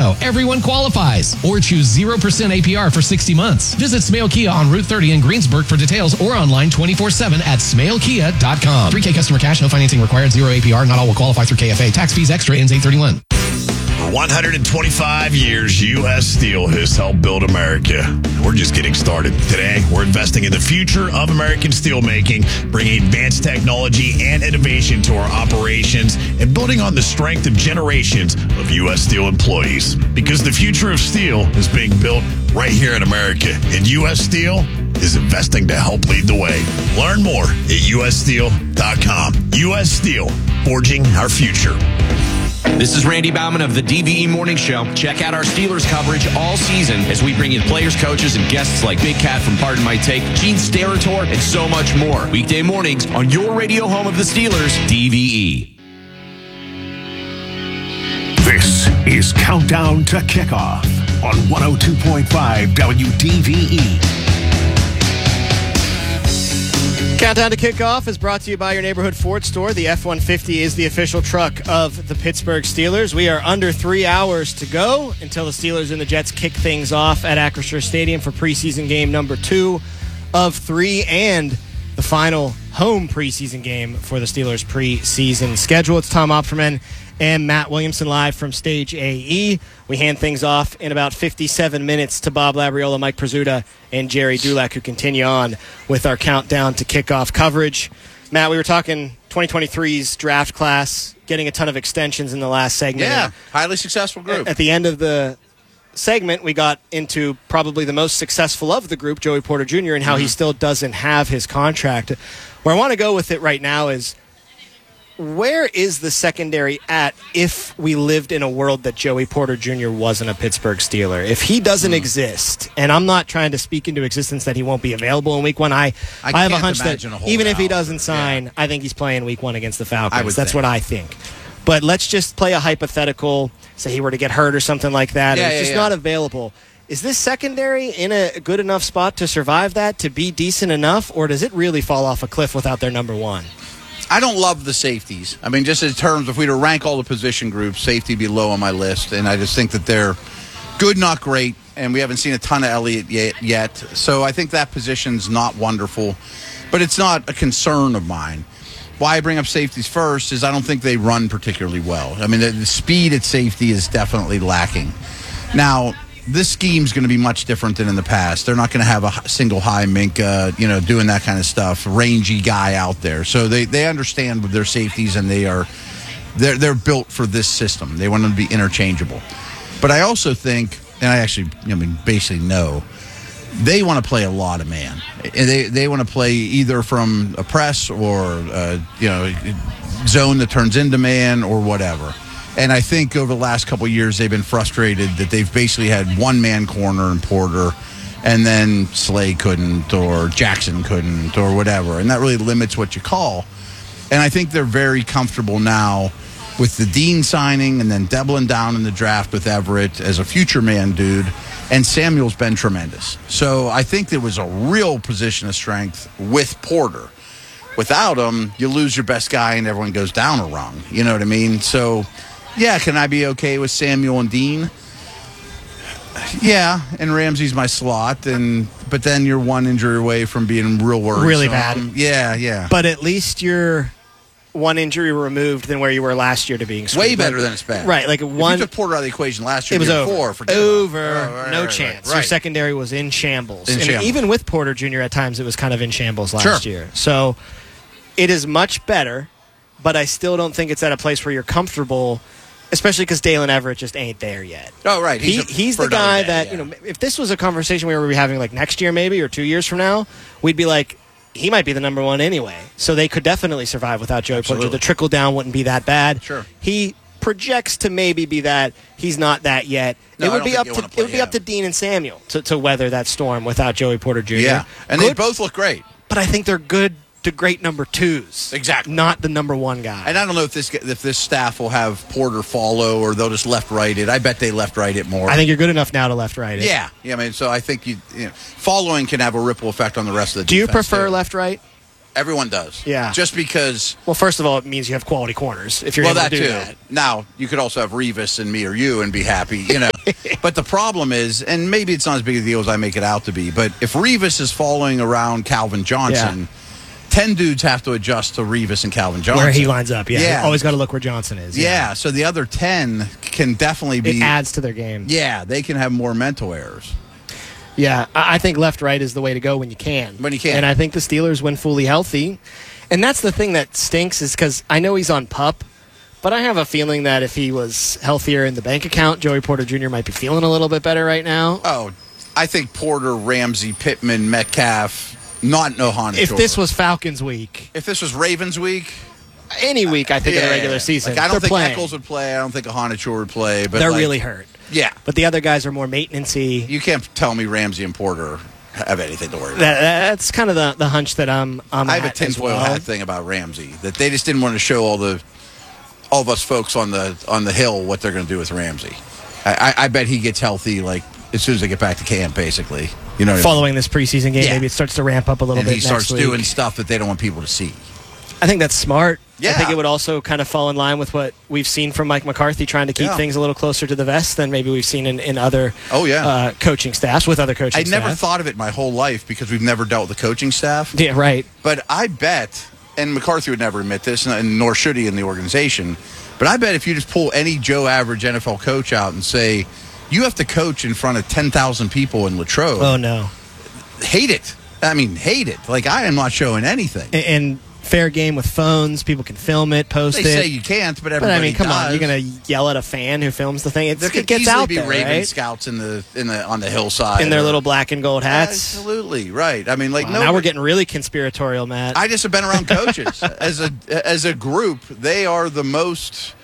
Everyone qualifies. Or choose 0% APR for 60 months. Visit Smale Kia on Route 30 in Greensburg for details or online 24/7 at smalekia.com. 3K customer cash, no financing required, 0 APR. Not all will qualify through KFA. Tax fees extra ends 8/31. For 125 years, U.S. Steel has helped build America. We're just getting started. Today, we're investing in the future of American steelmaking, bringing advanced technology and innovation to our operations, and building on the strength of generations of U.S. Steel employees. Because the future of steel is being built right here in America, and U.S. Steel is investing to help lead the way. Learn more at ussteel.com. U.S. Steel, forging our future. This is Randy Baumann of the DVE Morning Show. Check out our Steelers coverage all season as we bring in players, coaches, and guests like Big Cat from Pardon My Take, Gene Steratore, and so much more. Weekday mornings on your radio home of the Steelers, DVE. This is Countdown to Kickoff on 102.5 WDVE. Countdown to Kickoff is brought to you by your neighborhood Ford store. The F-150 is the official truck of the Pittsburgh Steelers. We are under 3 hours to go until the Steelers and the Jets kick things off at Acrisure Stadium for preseason game number 2 of 3 and the final home preseason game for the Steelers preseason schedule. It's Tom Opferman and Matt Williamson live from Stage AE. We hand things off in about 57 minutes to Bob Labriola, Mike Prisuta, and Jerry Dulac, who continue on with our countdown to kickoff coverage. Matt, we were talking 2023's draft class, getting a ton of extensions in the last segment. Yeah, highly successful group. At the end of the segment, we got into probably the most successful of the group, Joey Porter Jr., and how he still doesn't have his contract. Where I want to go with it right now is, where is the secondary at if we lived in a world that Joey Porter Jr. wasn't a Pittsburgh Steeler? If he doesn't exist, and I'm not trying to speak into existence that he won't be available in Week 1, I have a hunch that even if he doesn't sign, I think he's playing Week 1 against the Falcons. That's what I think. But let's just play a hypothetical, say he were to get hurt or something like that, and it's just not available. Is this secondary in a good enough spot to survive that, to be decent enough, or does it really fall off a cliff without their number one? I don't love the safeties. I mean, just in terms, if we were to rank all the position groups, safety would be low on my list, and I just think that they're good, not great, and we haven't seen a ton of Elliott yet. So I think that position's not wonderful, but it's not a concern of mine. Why I bring up safeties first is I don't think they run particularly well. I mean, the speed at safety is definitely lacking. Now, this scheme's going to be much different than in the past. They're not going to have a single high Minka, doing that kind of stuff, rangy guy out there. So they understand with their safeties, and they're built for this system. They want them to be interchangeable. But I also think, and basically know, they want to play a lot of man. They want to play either from a press or zone that turns into man or whatever. And I think over the last couple of years, they've been frustrated that they've basically had one-man corner in Porter, and then Slay couldn't, or Jackson couldn't, or whatever. And that really limits what you call. And I think they're very comfortable now with the Dean signing and then doubling down in the draft with Everett as a future man dude. And Samuel's been tremendous. So I think there was a real position of strength with Porter. Without him, you lose your best guy and everyone goes down a rung. You know what I mean? So... yeah, can I be okay with Samuel and Dean? Yeah, and Ramsey's my slot, but then you're one injury away from being real worried. Really bad. Yeah. But at least you're one injury removed than where you were last year to being screwed. Way better than it's been. Right, if you took Porter out of the equation last year, it was over. No chance. Right. Your secondary was in shambles. Even with Porter Jr. at times, it was kind of in shambles last year. So it is much better, but I still don't think it's at a place where you're comfortable, especially because Dalen Everett just ain't there yet. Oh, right. He's the guy that, if this was a conversation we were having next year maybe or 2 years from now, we'd be like, he might be the number one anyway. So they could definitely survive without Joey Porter. The trickle down wouldn't be that bad. Sure. He projects to maybe be that. He's not that yet. No, it would be up to Dean and Samuel to weather that storm without Joey Porter Jr. Yeah, and they both look great. But I think they're good to great number twos. Exactly. Not the number one guy. And I don't know if this staff will have Porter follow or they'll just left-right it. I bet they left-right it more. I think you're good enough now to left-right it. Yeah. So I think following can have a ripple effect on the rest of the defense. Do you prefer left-right? Everyone does. Yeah. Just because. Well, first of all, it means you have quality corners if you're able to do that. Now, you could also have Revis and me or you and be happy, you know. But the problem is, and maybe it's not as big a deal as I make it out to be, but if Revis is following around Calvin Johnson, 10 dudes have to adjust to Revis and Calvin Johnson. Where he lines up, You always got to look where Johnson is. Yeah, so the other 10 can definitely be. It adds to their game. Yeah, they can have more mental errors. Yeah, I think left-right is the way to go when you can. When you can. And I think the Steelers, when fully healthy, and that's the thing that stinks is because I know he's on PUP, but I have a feeling that if he was healthier in the bank account, Joey Porter Jr. might be feeling a little bit better right now. Oh, I think Porter, Ramsey, Pittman, Metcalf, not Ohana. If this was Falcons week. If this was Ravens week. Any week, I think, in the regular season. Like, I don't think playing. Eccles would play. I don't think Ohana would play. But they're really hurt. Yeah. But the other guys are more maintenance-y. You can't tell me Ramsey and Porter have anything to worry about. That's kind of the hunch that I'm I have a tinfoil hat thing about Ramsey, that they just didn't want to show all of us folks on the Hill what they're going to do with Ramsey. I bet he gets healthy like as soon as they get back to camp, basically. You know, following this preseason game, maybe it starts to ramp up a little and bit. He starts next week. doing stuff that they don't want people to see. I think that's smart. Yeah. I think it would also kind of fall in line with what we've seen from Mike McCarthy, trying to keep things a little closer to the vest than maybe we've seen in other coaching staffs with other coaching staff. I never thought of it my whole life because we've never dealt with the coaching staff. Yeah, right. But I bet, and McCarthy would never admit this, and nor should he in the organization, but I bet if you just pull any Joe average NFL coach out and say, you have to coach in front of 10,000 people in Latrobe. Oh, no. Hate it. I mean, hate it. Like, I am not showing anything. And fair game with phones. People can film it, post it. They say you can't, but everybody I mean, come does. on. You're going to yell at a fan who films the thing. There could gets easily out be there, Raven right? scouts on the hillside. In their little black and gold hats. Absolutely, right. I mean, like, now we're getting really conspiratorial, Matt. I just have been around coaches. As a group, they are the most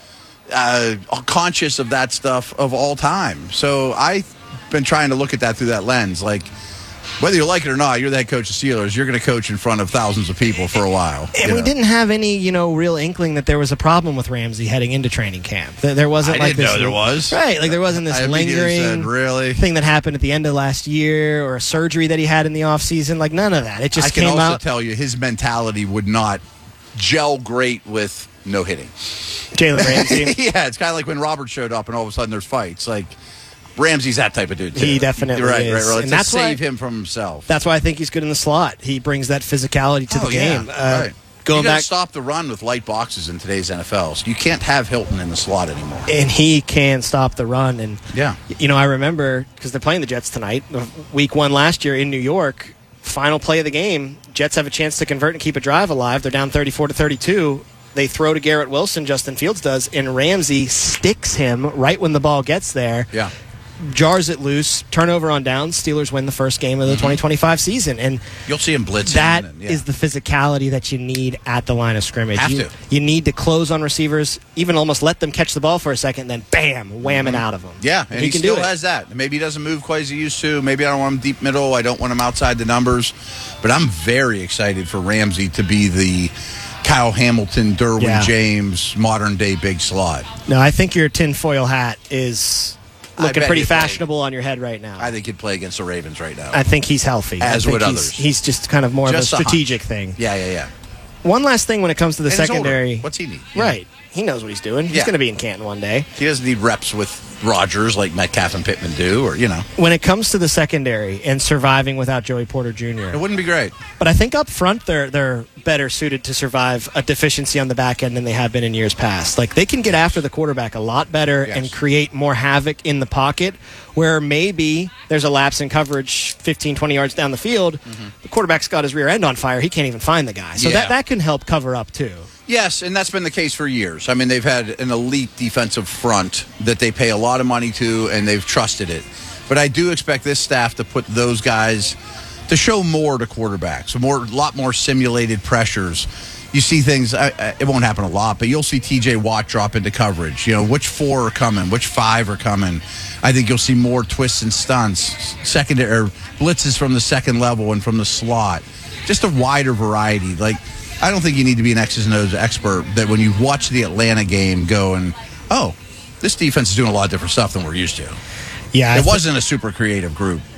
conscious of that stuff of all time. So I've been trying to look at that through that lens. Like, whether you like it or not, you're the head coach of Steelers. You're going to coach in front of thousands of people for a while. And we didn't have any, real inkling that there was a problem with Ramsey heading into training camp. There wasn't I didn't know there was. Right, like there wasn't this lingering thing that happened at the end of last year or a surgery that he had in the offseason. Like, none of that. It just came out. I can also tell you his mentality would not gel great with no hitting. Jalen Ramsey? Yeah, it's kind of like when Robert showed up and all of a sudden there's fights. Like, Ramsey's that type of dude, too. He definitely is. Right. And that's save him from himself. That's why I think he's good in the slot. He brings that physicality to the game. Right. You got to stop the run with light boxes in today's NFL. So you can't have Hilton in the slot anymore. And he can stop the run. And yeah, I remember, because they're playing the Jets tonight, week 1 last year in New York, final play of the game, Jets have a chance to convert and keep a drive alive. They're down 34-32. They throw to Garrett Wilson, Justin Fields does, and Ramsey sticks him right when the ball gets there. Yeah. Jars it loose, turnover on downs. Steelers win the first game of the 2025 season, and you'll see him blitzing. That is the physicality that you need at the line of scrimmage. You need to close on receivers, even almost let them catch the ball for a second, then bam, wham it out of them. Yeah, and he can still do it. has that. Maybe he doesn't move quite as he used to. Maybe I don't want him deep middle. I don't want him outside the numbers. But I'm very excited for Ramsey to be the Kyle Hamilton, Derwin James, modern day big slot. No, I think your tinfoil hat is looking pretty fashionable on your head right now. I think he'd play against the Ravens right now. I think he's healthy. As would others. He's just kind of more of a strategic thing. Yeah. One last thing when it comes to the secondary. What's he need? Right. He knows what he's doing. He's going to be in Canton one day. He doesn't need reps with Rodgers like Metcalf and Pittman do, or. When it comes to the secondary and surviving without Joey Porter Jr. It wouldn't be great. But I think up front they're better suited to survive a deficiency on the back end than they have been in years past. Like, they can get after the quarterback a lot better and create more havoc in the pocket, where maybe there's a lapse in coverage 15, 20 yards down the field. The quarterback's got his rear end on fire. He can't even find the guy. So that can help cover up too. Yes, and that's been the case for years. I mean, they've had an elite defensive front that they pay a lot of money to, and they've trusted it. But I do expect this staff to put those guys to show more to quarterbacks, a lot more simulated pressures. You see things, it won't happen a lot, but you'll see TJ Watt drop into coverage. Which 4 are coming, which 5 are coming. I think you'll see more twists and stunts, secondary or blitzes from the second level and from the slot. Just a wider variety. Like, I don't think you need to be an X's and O's expert that when you watch the Atlanta game going, oh, this defense is doing a lot of different stuff than we're used to. Yeah, it wasn't a super creative group.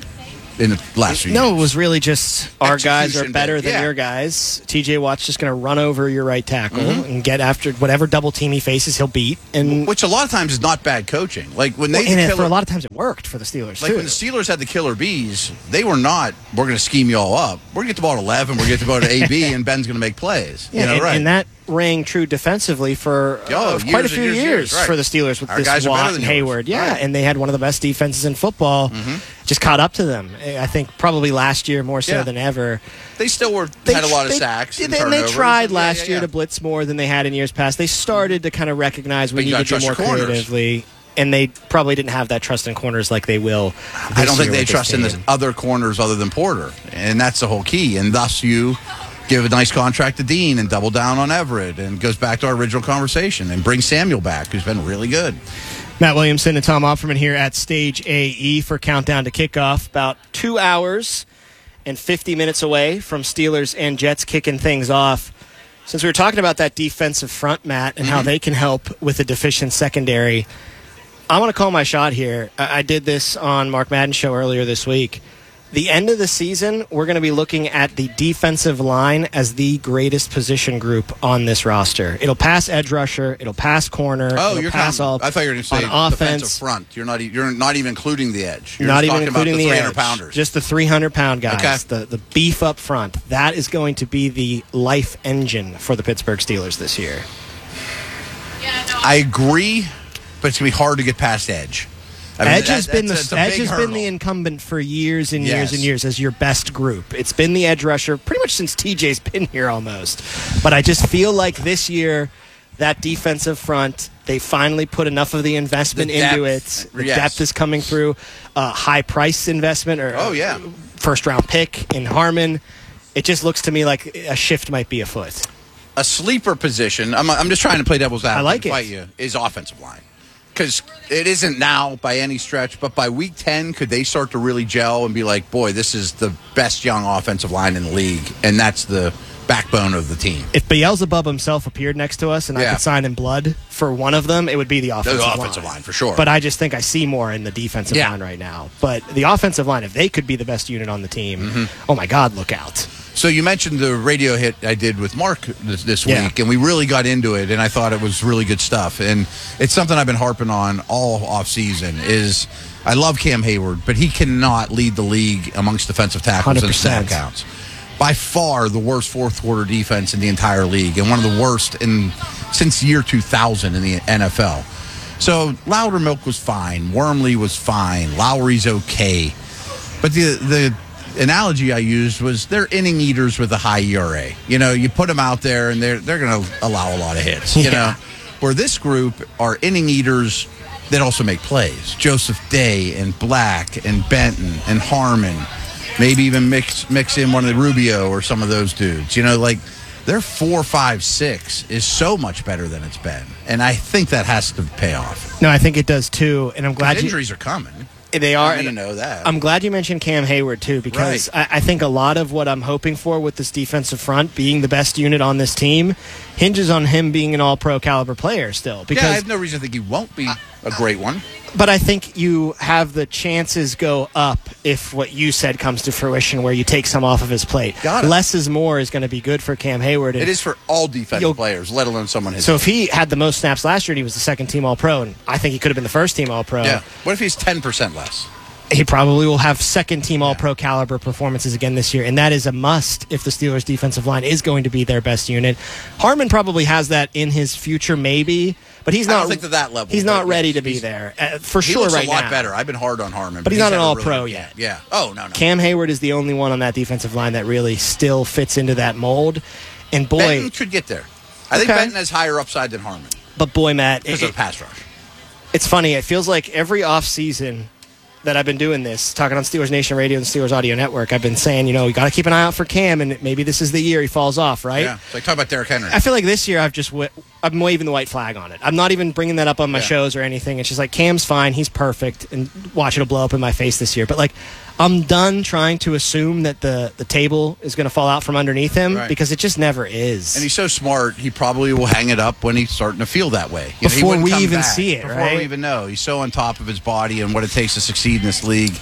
in the last few No, years. it was really just our guys are Execution better bit, than yeah. your guys. TJ Watt's just going to run over your right tackle and get after whatever double team he faces, he'll beat. And Which a lot of times is not bad coaching. Like when they for a lot of times it worked for the Steelers, like too. when the Steelers had the killer bees, they were not, we're going to scheme you all up. We're going to get the ball to 11, we're going to get the ball to AB, and Ben's going to make plays. Yeah, right? and that rang true defensively for quite a few years right. for the Steelers with Our this guys are better Watt than and yours. Hayward. Yeah, Right. and they had one of the best defenses in football. Just caught up to them. I think probably last year more so Yeah. than ever. They still had a lot of sacks and They turnovers. tried last Yeah. year to blitz more than they had in years past. They started to kind of recognize we But you need to gotta do more trust your corners. creatively. And they probably didn't have that trust in corners like they will. I don't think they trust in the other corners other than Porter, and that's the whole key. And thus, you give a nice contract to Dean and double down on Everett, and goes back to our original conversation and bring Samuel back, who's been really good. Matt Williamson and Tom Opferman here at Stage AE for Countdown to Kickoff. About 2 hours and 50 minutes away from Steelers and Jets kicking things off. Since we were talking about that defensive front, Matt, and how they can help with a deficient secondary, I want to call my shot here. I did this on Mark Madden's show earlier this week. The end of the season, we're going to be looking at the defensive line as the greatest position group on this roster. It'll pass edge rusher. It'll pass corner. Oh, it'll you're pass all. I thought you were going to say on defensive offense. front. You're not even including the edge. You're Not just even talking about including the the 300 edge. pounders. Just the 300-pound guys. Okay. The beef up front. That is going to be the life engine for the Pittsburgh Steelers this year. I agree, but it's going to be hard to get past edge. I mean, Edge has been that's a Edge big has been hurdle. the incumbent for years and years Yes. and years as your best group. It's been the edge rusher pretty much since TJ's been here almost. But I just feel like this year, that defensive front, they finally put enough of the investment The depth. into it. The Yes. depth is coming through. High price investment or Oh, yeah. first round pick in Harmon. It just looks to me like a shift might be afoot. A sleeper position, I'm just trying to play devil's advocate. I like it. Fight you, is offensive line. Because it isn't now by any stretch, but by week 10, could they start to really gel and be like, boy, this is the best young offensive line in the league, and that's the backbone of the team. If Beelzebub himself appeared next to us and I Yeah. could sign in blood for one of them, it would be the offensive line, for sure. But I just think I see more in the defensive Yeah. line right now. But the offensive line, if they could be the best unit on the team, Mm-hmm. oh my God, look out. So you mentioned the radio hit I did with Mark this Yeah. week, and we really got into it, and I thought it was really good stuff. And it's something I've been harping on all offseason is I love Cam Hayward, but he cannot lead the league amongst defensive tackles and 100%. snap counts. By far the worst fourth-quarter defense in the entire league, and one of the worst since year 2000 in the NFL. So Loudermilk was fine. Wormley was fine. Lowry's okay. But the analogy I used was they're inning eaters with a high ERA. You know, you put them out there and they're going to allow a lot of hits, you know. Where this group are inning eaters that also make plays. Joseph Day and Black and Benton and Harmon. Maybe even mix in one of the Rubio or some of those dudes. You know, like their 4, 5, 6 is so much better than it's been. And I think that has to pay off. No, I think it does too. And I'm glad Injuries are coming. they are. I mean, and you know that. I'm glad you mentioned Cam Hayward too, because I think a lot of what I'm hoping for with this defensive front being the best unit on this team hinges on him being an all-pro caliber player still. Because I have no reason to think he won't be a great one. But I think you have the chances go up if what you said comes to fruition, where you take some off of his plate. Got it. Less is more is going to be good for Cam Hayward. It is for all defensive You'll- players, let alone someone his. So if he had the most snaps last year and he was the second-team All-Pro, and I think he could have been the first-team All-Pro, yeah. What if he's 10% less? he probably will have second-team All-Pro caliber performances again this year, and that is a must if the Steelers' defensive line is going to be their best unit. Harmon probably has that in his future, maybe, but he's I not. don't think to that level. He's not but ready yes, to be he's- there for He sure looks right a lot now. better. I've been hard on Harmon, But he's not had an a All-Pro really- yet. Yeah. Oh no. Cam Hayward is the only one on that defensive line that really still fits into that mold. And boy, Benton should get there. I think Okay. Benton has higher upside than Harmon but boy, Matt, because of the pass rush. it's funny. It feels like every offseason that I've been doing this, talking on Steelers Nation Radio and Steelers Audio Network, I've been saying, you know, we got to keep an eye out for Cam, and maybe this is the year he falls off, right? Yeah. It's like talk about Derrick Henry. I feel like this year I'm waving the white flag on it. I'm not even bringing that up on my Yeah. shows or anything. It's just like Cam's fine, he's perfect, and watch it'll blow up in my face this year. But like, I'm done trying to assume that the table is going to fall out from underneath him Right. because it just never is. And he's so smart, he probably will hang it up when he's starting to feel that way. You know, he Before wouldn't we come even back. see it, Before right? we even know. He's so on top of his body and what it takes to succeed in this league.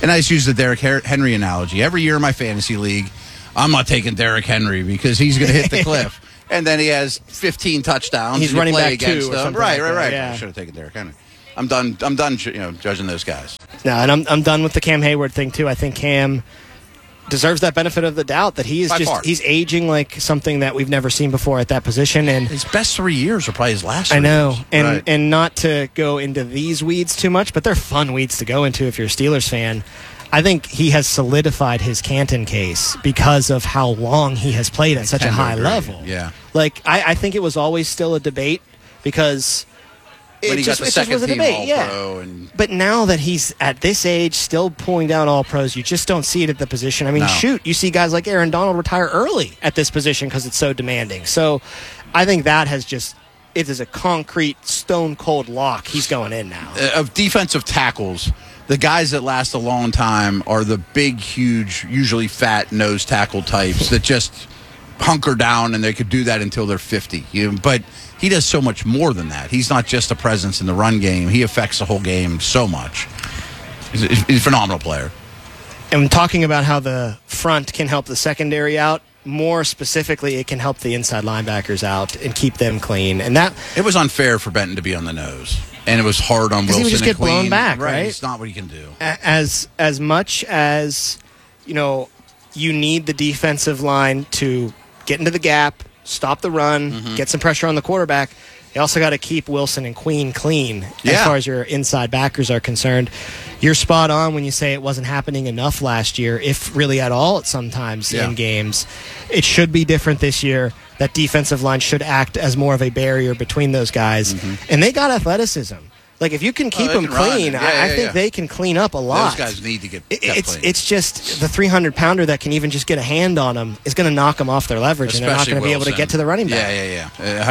And I just use the Derrick Henry analogy. Every year in my fantasy league, I'm not taking Derrick Henry because he's going to hit the cliff. And then he has 15 touchdowns. He's and running play back against 2 or them. something. Right. Yeah. I should have taken Derrick Henry. I'm done. Judging those guys. No, and I'm done with the Cam Hayward thing too. I think Cam deserves that benefit of the doubt that he is he's aging like something that we've never seen before at that position. And his best 3 years are probably his last 3 I know, years. and not to go into these weeds too much, but they're fun weeds to go into if you're a Steelers fan. I think he has solidified his Canton case because of how long he has played at such a high level. Yeah. Like, I think it was always still a debate because when he got the second was a team debate, All-Pro. But now that he's at this age, still pulling down All-Pros, you just don't see it at the position. I mean, shoot, you see guys like Aaron Donald retire early at this position because it's so demanding. So I think that has just, it is a concrete, stone-cold lock. He's going in now. Of defensive tackles, the guys that last a long time are the big, huge, usually fat nose tackle types that just hunker down, and they could do that until they're 50. But he does so much more than that. He's not just a presence in the run game. He affects the whole game so much. He's a phenomenal player. And talking about how the front can help the secondary out, more specifically, it can help the inside linebackers out and keep them clean. And that it was unfair for Benton to be on the nose. And it was hard on Wilson he would just and get Queen. blown back, right? It's not what he can do. As much as, you need the defensive line to get into the gap, stop the run, get some pressure on the quarterback, you also got to keep Wilson and Queen clean as far as your inside backers are concerned. You're spot on when you say it wasn't happening enough last year, if really at all sometimes in games. It should be different this year. That defensive line should act as more of a barrier between those guys. And they got athleticism. Like, if you can keep them clean, I think they can clean up a lot. Those guys need to get clean. It's just the 300-pounder that can even just get a hand on them is going to knock them off their leverage, and they're not going to be able to get to the running back. Yeah,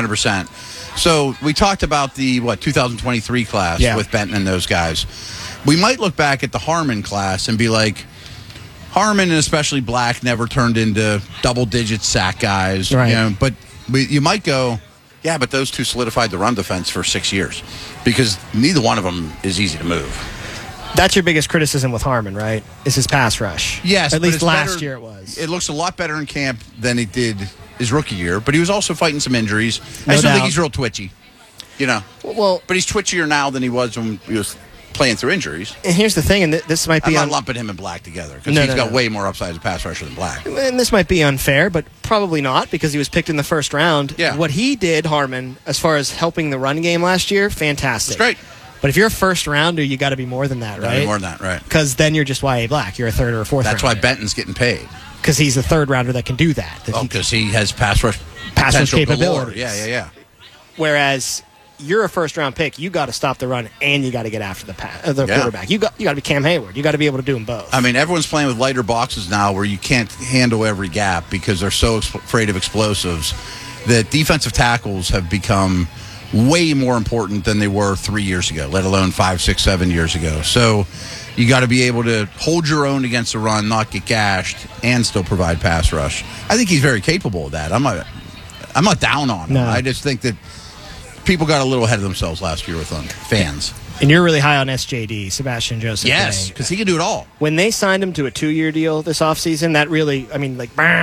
100%. So we talked about the 2023 class with Benton and those guys. We might look back at the Harmon class and be like, Harmon and especially Black never turned into double-digit sack guys. Right. But you might go, yeah, but those two solidified the run defense for 6 years because neither one of them is easy to move. That's your biggest criticism with Harmon, right? Is his pass rush. Yes. At least last year it was. It looks a lot better in camp than it did his rookie year, but he was also fighting some injuries. I still think he's real twitchy. Well, but he's twitchier now than he was when he was playing through injuries. And here's the thing, and this might be... I'm not lumping him and Black together because he's got way more upside as a pass rusher than Black. And this might be unfair, but probably not because he was picked in the first round. Yeah. What he did, Harmon, as far as helping the run game last year, fantastic. That's great. But if you're a first rounder, you got to be more than that, right? More than that, right. Because then you're just Y.A. Black. You're a third or a fourth That's rounder. why Benton's getting paid. Because he's a third rounder that can do that. Because he has pass rush capabilities. Yeah. Whereas you're a first round pick, you got to stop the run and you got to get after the quarterback. You got to be Cam Hayward. You got to be able to do them both. I mean, everyone's playing with lighter boxes now where you can't handle every gap because they're so afraid of explosives that defensive tackles have become way more important than they were 3 years ago, let alone 5, 6, 7 years ago. So you got to be able to hold your own against the run, not get gashed, and still provide pass rush. I think he's very capable of that. I'm not down on him. No. I just think that people got a little ahead of themselves last year with fans. And you're really high on SJD, Sebastian Joseph. Yes, because he can do it all. When they signed him to a 2-year deal this offseason, that really, alarm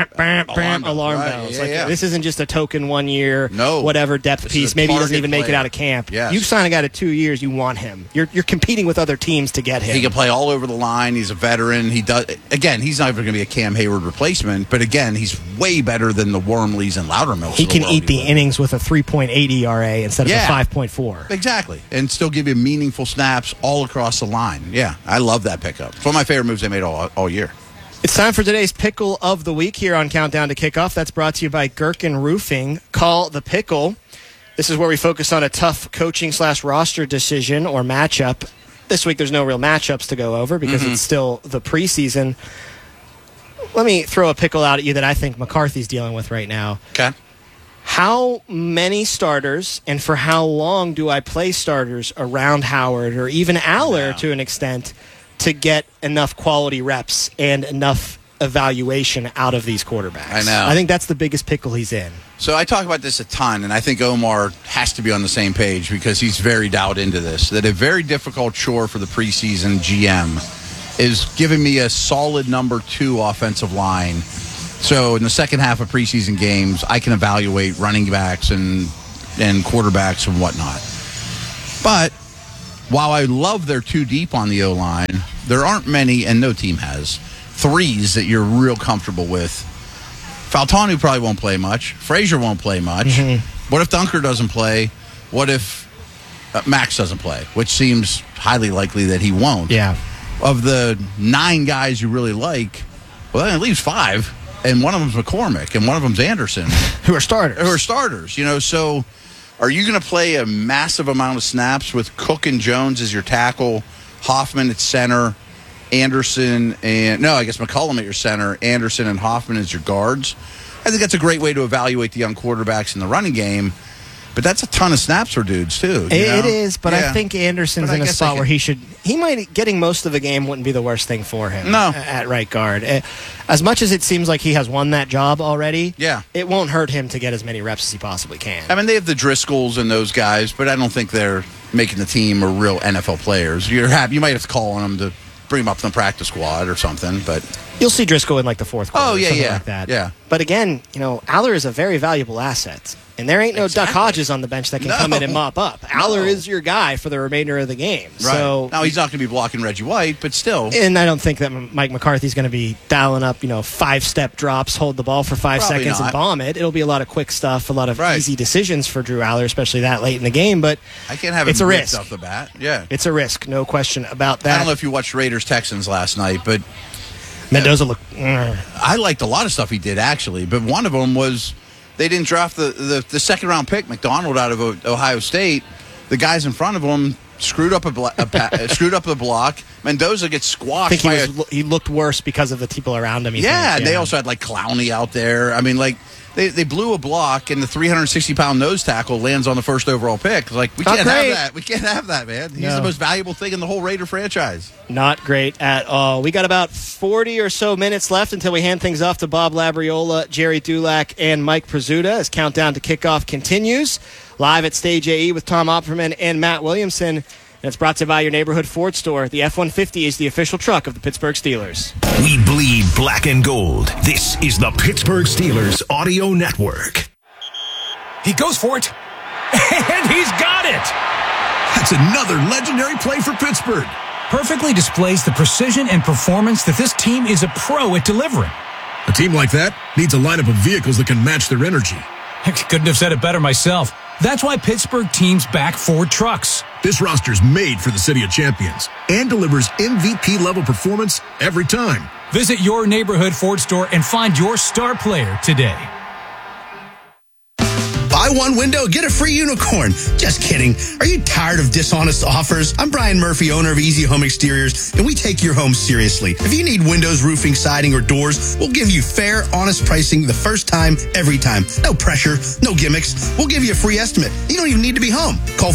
bells. Yeah. This isn't just a token 1 year, whatever depth piece. Maybe he doesn't even make it out of camp. Yes. You sign a guy to 2 years, you want him. You're competing with other teams to get him. He can play all over the line. He's a veteran. He does. Again, he's not even going to be a Cam Hayward replacement, but again, he's way better than the Wormleys and Loudermilks. He can eat the innings with a 3.8 ERA instead of a 5.4. Exactly, and still give you meaningful snaps all across the line. Yeah, I love that pickup. It's one of my favorite moves they made all year. It's time for today's Pickle of the Week here on Countdown to Kickoff. That's brought to you by Gherkin Roofing. Call the Pickle. This is where we focus on a tough coaching/roster decision or matchup. This week there's no real matchups to go over because it's still the preseason. Let me throw a pickle out at you that I think McCarthy's dealing with right now. Okay. How many starters and for how long do I play starters around Howard or even Aller to an extent to get enough quality reps and enough evaluation out of these quarterbacks? I know. I think that's the biggest pickle he's in. So I talk about this a ton, and I think Omar has to be on the same page because he's very dialed into this, that a very difficult chore for the preseason GM is giving me a solid number 2 offensive line. So in the second half of preseason games, I can evaluate running backs and quarterbacks and whatnot. But while I love their 2 deep on the O-line, there aren't many, and no team has, 3s that you're real comfortable with. Faltanu probably won't play much. Frazier won't play much. Mm-hmm. What if Dunker doesn't play? What if Max doesn't play? Which seems highly likely that he won't. Yeah. Of the 9 guys you really like, well, that leaves 5. And one of them's McCormick, and one of them's Anderson. Who are starters. So are you going to play a massive amount of snaps with Cook and Jones as your tackle, Hoffman at center, Anderson I guess McCollum at your center, Anderson and Hoffman as your guards? I think that's a great way to evaluate the young quarterbacks in the running game. But that's a ton of snaps for dudes, too. It is, but I think Anderson's in a spot where getting most of the game wouldn't be the worst thing for him at right guard. As much as it seems like he has won that job already, it won't hurt him to get as many reps as he possibly can. I mean, they have the Driscolls and those guys, but I don't think they're making the team or real NFL players. You might have to call on them to bring them up to the practice squad or something, but you'll see Driscoll in like the fourth quarter. Like that. Yeah. But again, Aller is a very valuable asset. And there ain't no Duck Hodges on the bench that can come in and mop up. Aller is your guy for the remainder of the game. Right. So now he's not going to be blocking Reggie White, but still. And I don't think that Mike McCarthy's going to be dialing up, 5-step drops, hold the ball for 5 Probably seconds not. And bomb it. It'll be a lot of quick stuff, a lot of easy decisions for Drew Aller, especially that late in the game. But I can't have it's him a risk off the bat. Yeah, it's a risk, no question about that. I don't know if you watched Raiders-Texans last night, but Mendoza looked. I liked a lot of stuff he did actually, but one of them was. They didn't draft the second-round pick, McDonald, out of Ohio State. The guys in front of him screwed up the block. Mendoza gets squashed. I think he looked worse because of the people around him. They also had Clowney out there. I mean, they blew a block, and the 360-pound nose tackle lands on the first overall pick. We can't have that. We can't have that, man. He's the most valuable thing in the whole Raider franchise. Not great at all. We got about 40 or so minutes left until we hand things off to Bob Labriola, Jerry Dulac, and Mike Prisuta as countdown to kickoff continues. Live at Stage AE with Tom Opperman and Matt Williamson. And it's brought to you by your neighborhood Ford store. The F-150 is the official truck of the Pittsburgh Steelers. We bleed black and gold. This is the Pittsburgh Steelers Audio Network. He goes for it, and he's got it! That's another legendary play for Pittsburgh. Perfectly displays the precision and performance that this team is a pro at delivering. A team like that needs a lineup of vehicles that can match their energy. I couldn't have said it better myself. That's why Pittsburgh teams back Ford trucks. This roster's made for the City of Champions and delivers MVP-level performance every time. Visit your neighborhood Ford store and find your star player today. Buy one window, get a free unicorn. Just kidding. Are you tired of dishonest offers? I'm Brian Murphy, owner of Easy Home Exteriors, and we take your home seriously. If you need windows, roofing, siding, or doors, we'll give you fair, honest pricing the first time, every time. No pressure, no gimmicks. We'll give you a free estimate. You don't even need to be home. Call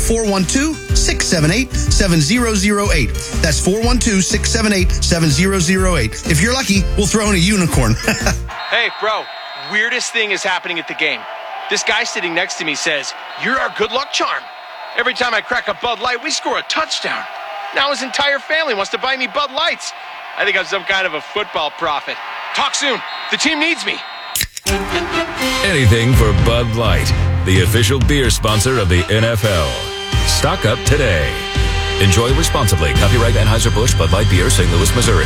412-678-7008. That's 412-678-7008. If you're lucky, we'll throw in a unicorn. Hey, bro, weirdest thing is happening at the game. This guy sitting next to me says, "You're our good luck charm. Every time I crack a Bud Light, we score a touchdown." Now his entire family wants to buy me Bud Lights. I think I'm some kind of a football prophet. Talk soon. The team needs me. Anything for Bud Light, the official beer sponsor of the NFL. Stock up today. Enjoy responsibly. Copyright Anheuser-Busch Bud Light Beer, St. Louis, Missouri.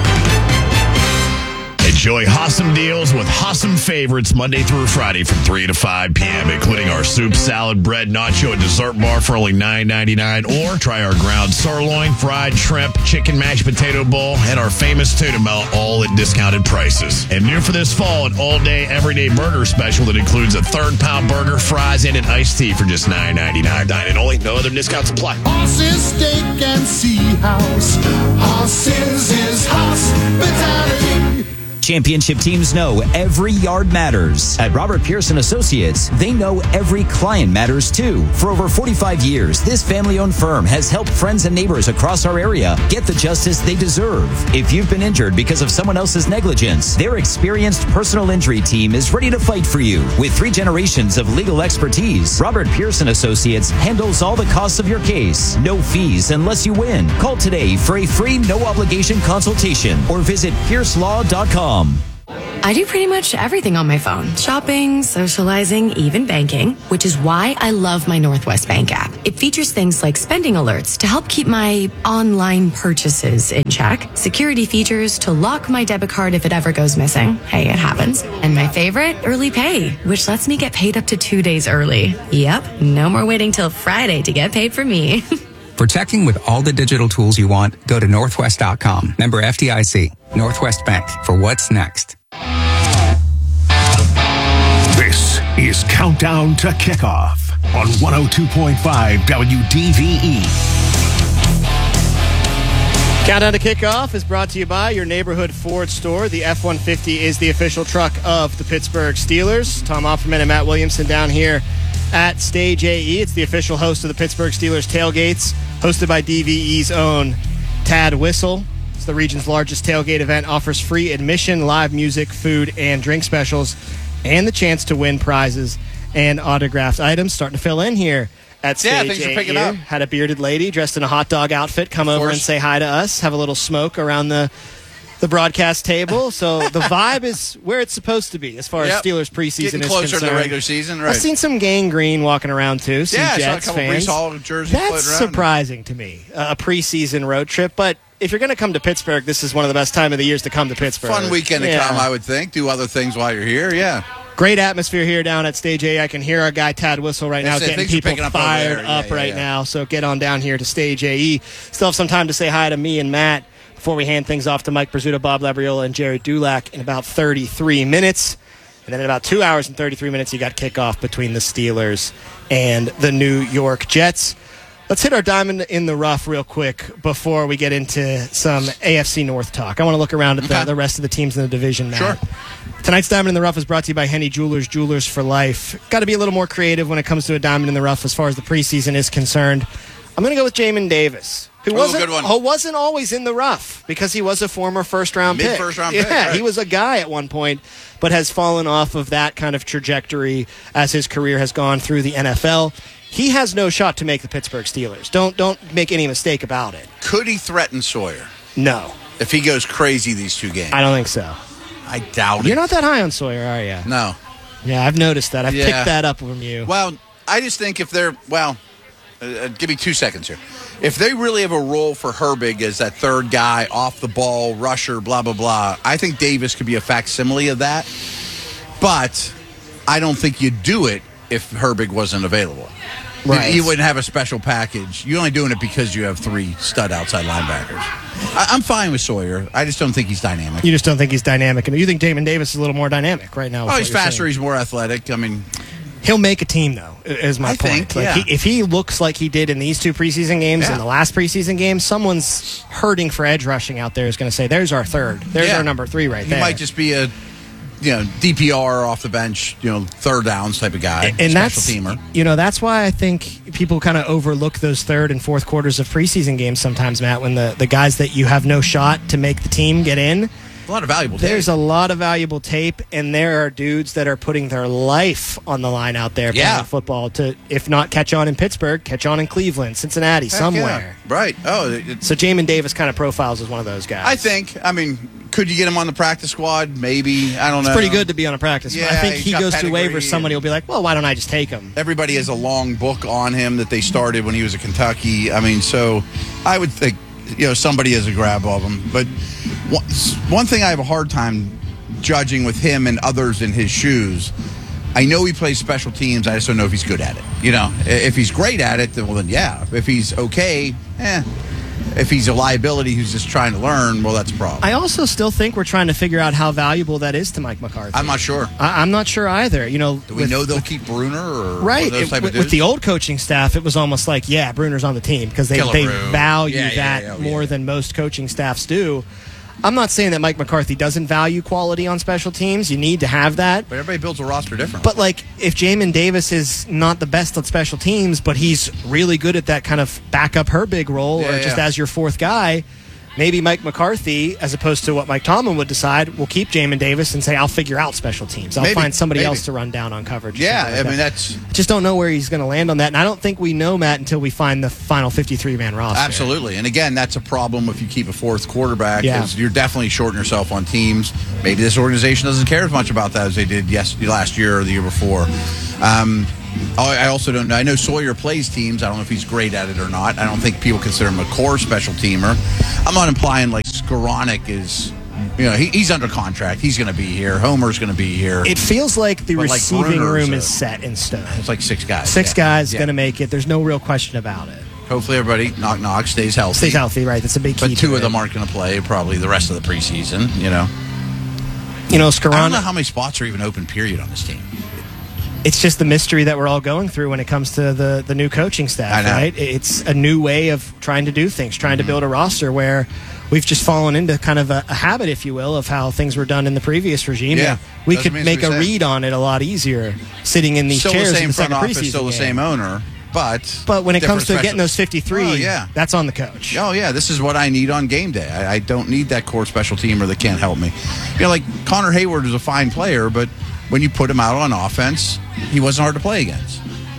Enjoy awesome deals with awesome favorites Monday through Friday from 3 to 5 p.m., including our soup, salad, bread, nacho, and dessert bar for only $9.99. Or try our ground sirloin, fried shrimp, chicken mashed potato bowl, and our famous tuna melt, all at discounted prices. And new for this fall, an all-day, everyday burger special that includes a third-pound burger, fries, and an iced tea for just $9.99. Dine only. No other discounts apply. Horses, steak, and sea house. Horses is hospitality. Championship teams know every yard matters. At Robert Pearson Associates, they know every client matters too. For over 45 years, this family-owned firm has helped friends and neighbors across our area get the justice they deserve. If you've been injured because of someone else's negligence, their experienced personal injury team is ready to fight for you. With 3 generations of legal expertise, Robert Pearson Associates handles all the costs of your case. No fees unless you win. Call today for a free no-obligation consultation or visit piercelaw.com. I do pretty much everything on my phone. Shopping, socializing, even banking, which is why I love my Northwest Bank app. It features things like spending alerts to help keep my online purchases in check, security features to lock my debit card if it ever goes missing. Hey, it happens. And my favorite, early pay, which lets me get paid up to 2 days early. Yep, no more waiting till Friday to get paid for me. For checking with all the digital tools you want, go to Northwest.com. Member FDIC. Northwest Bank. For what's next. This is Countdown to Kickoff on 102.5 WDVE. Countdown to Kickoff is brought to you by your neighborhood Ford store. The F-150 is the official truck of the Pittsburgh Steelers. Tom Opperman and Matt Williamson down here at Stage AE. It's the official host of the Pittsburgh Steelers tailgates, hosted by DVE's own Tad Whistle. It's the region's largest tailgate event, offers free admission, live music, food, and drink specials, and the chance to win prizes and autographed items. Starting to fill in here at Stage thanks for AE. picking up. Had a bearded lady dressed in a hot dog outfit come over and say hi to us, have a little smoke around the broadcast table. So the vibe is where it's supposed to be as far as Steelers preseason Getting is closer concerned. to the regular season, right? I've seen some Gang Green walking around too. Some I saw a Jets couple fans. Brees Hall jerseys That's floating around. surprising to me. A preseason road trip, but if you're going to come to Pittsburgh, this is one of the best time of the years to come to Pittsburgh. Fun weekend to come, I would think. Do other things while you're here, yeah. Great atmosphere here down at Stage A. I can hear our guy Tad Whistle right now getting people fired up right now. So get on down here to Stage AE. Still have some time to say hi to me and Matt before we hand things off to Mike Brizzuto, Bob Labriola, and Jerry Dulac in about 33 minutes. And then in about 2 hours and 33 minutes, you got kickoff between the Steelers and the New York Jets. Let's hit our diamond in the rough real quick before we get into some AFC North talk. I want to look around at the rest of the teams in the division now. Sure. Tonight's Diamond in the Rough is brought to you by Henny Jewelers, Jewelers for Life. Got to be a little more creative when it comes to a Diamond in the Rough as far as the preseason is concerned. I'm going to go with Jamin Davis, who wasn't always in the rough because he was a former first-round pick. Mid-first-round pick, Yeah, right. he was a guy at one point, but has fallen off of that kind of trajectory as his career has gone through the NFL. He has no shot to make the Pittsburgh Steelers. Don't make any mistake about it. Could he threaten Sawyer? No. If he goes crazy these 2 games? I don't think so. I doubt it. You're not that high on Sawyer, are you? No. Yeah, I've noticed that. I've picked that up from you. Well, I just think if they're, give me 2 seconds here. If they really have a role for Herbig as that third guy, off the ball, rusher, blah, blah, blah, I think Davis could be a facsimile of that. But I don't think you'd do it if Herbig wasn't available. Right. You wouldn't have a special package. You're only doing it because you have 3 stud outside linebackers. I'm fine with Sawyer. I just don't think he's dynamic. You just don't think he's dynamic. And you think Jamin Davis is a little more dynamic right now? Oh, he's faster. He's more athletic. I mean, he'll make a team, though, is my point. Think, if he looks like he did in these 2 preseason games and the last preseason game, someone's hurting for edge rushing out there is going to say, there's our third. There's our number 3 right there. He might just be a DPR off the bench, third downs type of guy, and special teamer. That's why I think people kind of overlook those third and fourth quarters of preseason games sometimes, Matt, when the guys that you have no shot to make the team get in. A lot of valuable tape. There's a lot of valuable tape, and there are dudes that are putting their life on the line out there playing football to, if not catch on in Pittsburgh, catch on in Cleveland, Cincinnati, somewhere. Yeah. Right. So Jamin Davis kind of profiles as one of those guys. I think. I mean, could you get him on the practice squad? Maybe. I don't know. It's pretty good to be on a practice squad. I think he goes through waivers, somebody will be like, well, why don't I just take him? Everybody has a long book on him that they started when he was at Kentucky. I mean, so I would think, somebody has a grab of him. But one thing I have a hard time judging with him and others in his shoes, I know he plays special teams. I just don't know if he's good at it. If he's great at it, then yeah. If he's okay, If he's a liability who's just trying to learn, well, that's a problem. I also still think we're trying to figure out how valuable that is to Mike McCarthy. I'm not sure. I'm not sure either. Do we know they'll keep Bruner or right? those type of dudes? With the old coaching staff, it was almost like, Bruner's on the team because they value that more than most coaching staffs do. I'm not saying that Mike McCarthy doesn't value quality on special teams. You need to have that. But everybody builds a roster differently. But, like, if Jamin Davis is not the best on special teams, but he's really good at that kind of back up her big role or just as your fourth guy, maybe Mike McCarthy, as opposed to what Mike Tomlin would decide, will keep Jamin Davis and say, I'll figure out special teams. I'll find somebody else to run down on coverage. Yeah, that's... I just don't know where he's going to land on that. And I don't think we know, Matt, until we find the final 53-man roster. Absolutely. And again, that's a problem if you keep a fourth quarterback, because you're definitely shorting yourself on teams. Maybe this organization doesn't care as much about that as they did last year or the year before. I also don't know. I know Sawyer plays teams. I don't know if he's great at it or not. I don't think people consider him a core special teamer. I'm not implying like Skoranek is, he's under contract. He's going to be here. Homer's going to be here. It feels like the receiving room is set in stone. It's like 6 guys. 6 guys going to make it. There's no real question about it. Hopefully everybody, knock, stays healthy. Stays healthy, right. That's a big key. But 2 of them aren't going to play probably the rest of the preseason, Skoranek. I don't know how many spots are even open, period, on this team. It's just the mystery that we're all going through when it comes to the new coaching staff, right? It's a new way of trying to do things, trying to build a roster where we've just fallen into kind of a habit, if you will, of how things were done in the previous regime. Yeah, we could make a read on it a lot easier sitting in these chairs in the second preseason still the same owner, but when it comes to getting those 53, that's on the coach. Oh, yeah, this is what I need on game day. I don't need that core special teamer that can't help me. Like Connor Hayward is a fine player, but when you put him out on offense, he wasn't hard to play against.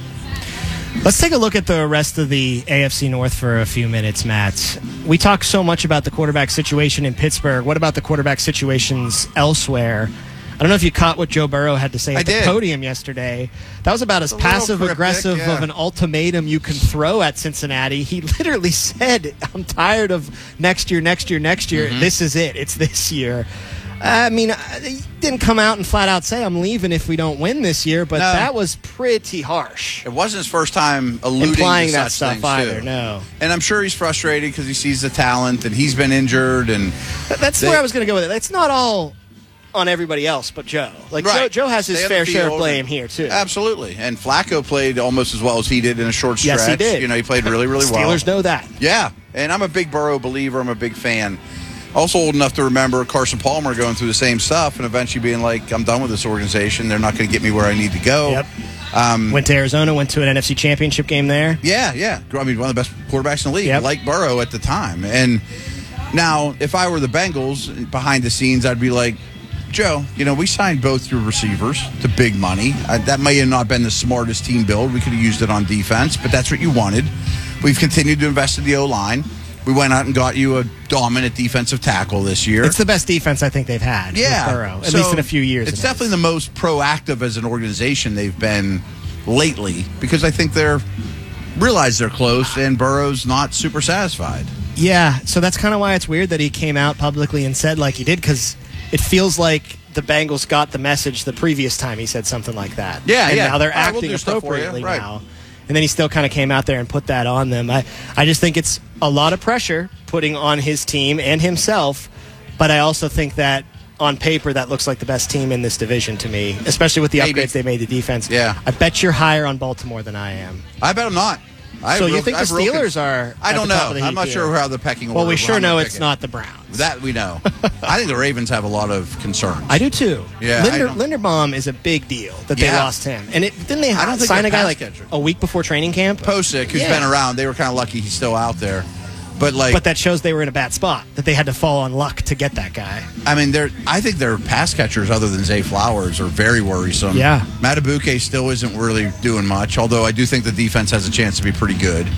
Let's take a look at the rest of the AFC North for a few minutes, Matt. We talk so much about the quarterback situation in Pittsburgh. What about the quarterback situations elsewhere? I don't know if you caught what Joe Burrow had to say at the podium yesterday. That was about as passive-aggressive of an ultimatum you can throw at Cincinnati. He literally said, I'm tired of next year. Mm-hmm. This is it. It's this year. I mean, he didn't come out and flat out say, I'm leaving if we don't win this year, but that was pretty harsh. It wasn't his first time implying that stuff either, no. And I'm sure he's frustrated because he sees the talent and he's been injured. And that's where I was going to go with it. It's not all on everybody else but Joe. Joe has his fair share of blame here, too. Absolutely. And Flacco played almost as well as he did in a short stretch. Yes, he did. He played really, really well. Steelers know that. Yeah. And I'm a big Burrow believer. I'm a big fan. Also old enough to remember Carson Palmer going through the same stuff and eventually being like, I'm done with this organization. They're not going to get me where I need to go. Yep. Went to Arizona, went to an NFC Championship game there. Yeah. I mean, one of the best quarterbacks in the league, like Burrow at the time. And now, if I were the Bengals, behind the scenes, I'd be like, Joe, we signed both your receivers to big money. That may have not been the smartest team build. We could have used it on defense, but that's what you wanted. We've continued to invest in the O-line. We went out and got you a dominant defensive tackle this year. It's the best defense I think they've had with Burrow, at least in a few years. It's definitely the most proactive as an organization they've been lately because I think they're realize they're close and Burrow's not super satisfied. Yeah, so that's kind of why it's weird that he came out publicly and said like he did because it feels like the Bengals got the message the previous time he said something like that. Yeah, and now they're acting appropriately now. And then he still kind of came out there and put that on them. I just think it's a lot of pressure putting on his team and himself, but I also think that on paper that looks like the best team in this division to me, especially with the upgrades they made to defense. Yeah. I bet you're higher on Baltimore than I am. I bet I'm not. You think the Steelers are I don't know. I'm not sure how the pecking order. Well, we sure know it's not the Browns. That we know. I think the Ravens have a lot of concerns. I do too. Yeah, Linderbaum is a big deal that they lost him. And didn't they sign a guy like a week before training camp? Posick, who's been around. They were kind of lucky he's still out there. But that shows they were in a bad spot, that they had to fall on luck to get that guy. I mean, I think their pass catchers, other than Zay Flowers, are very worrisome. Yeah. Matabuke still isn't really doing much, although I do think the defense has a chance to be pretty good.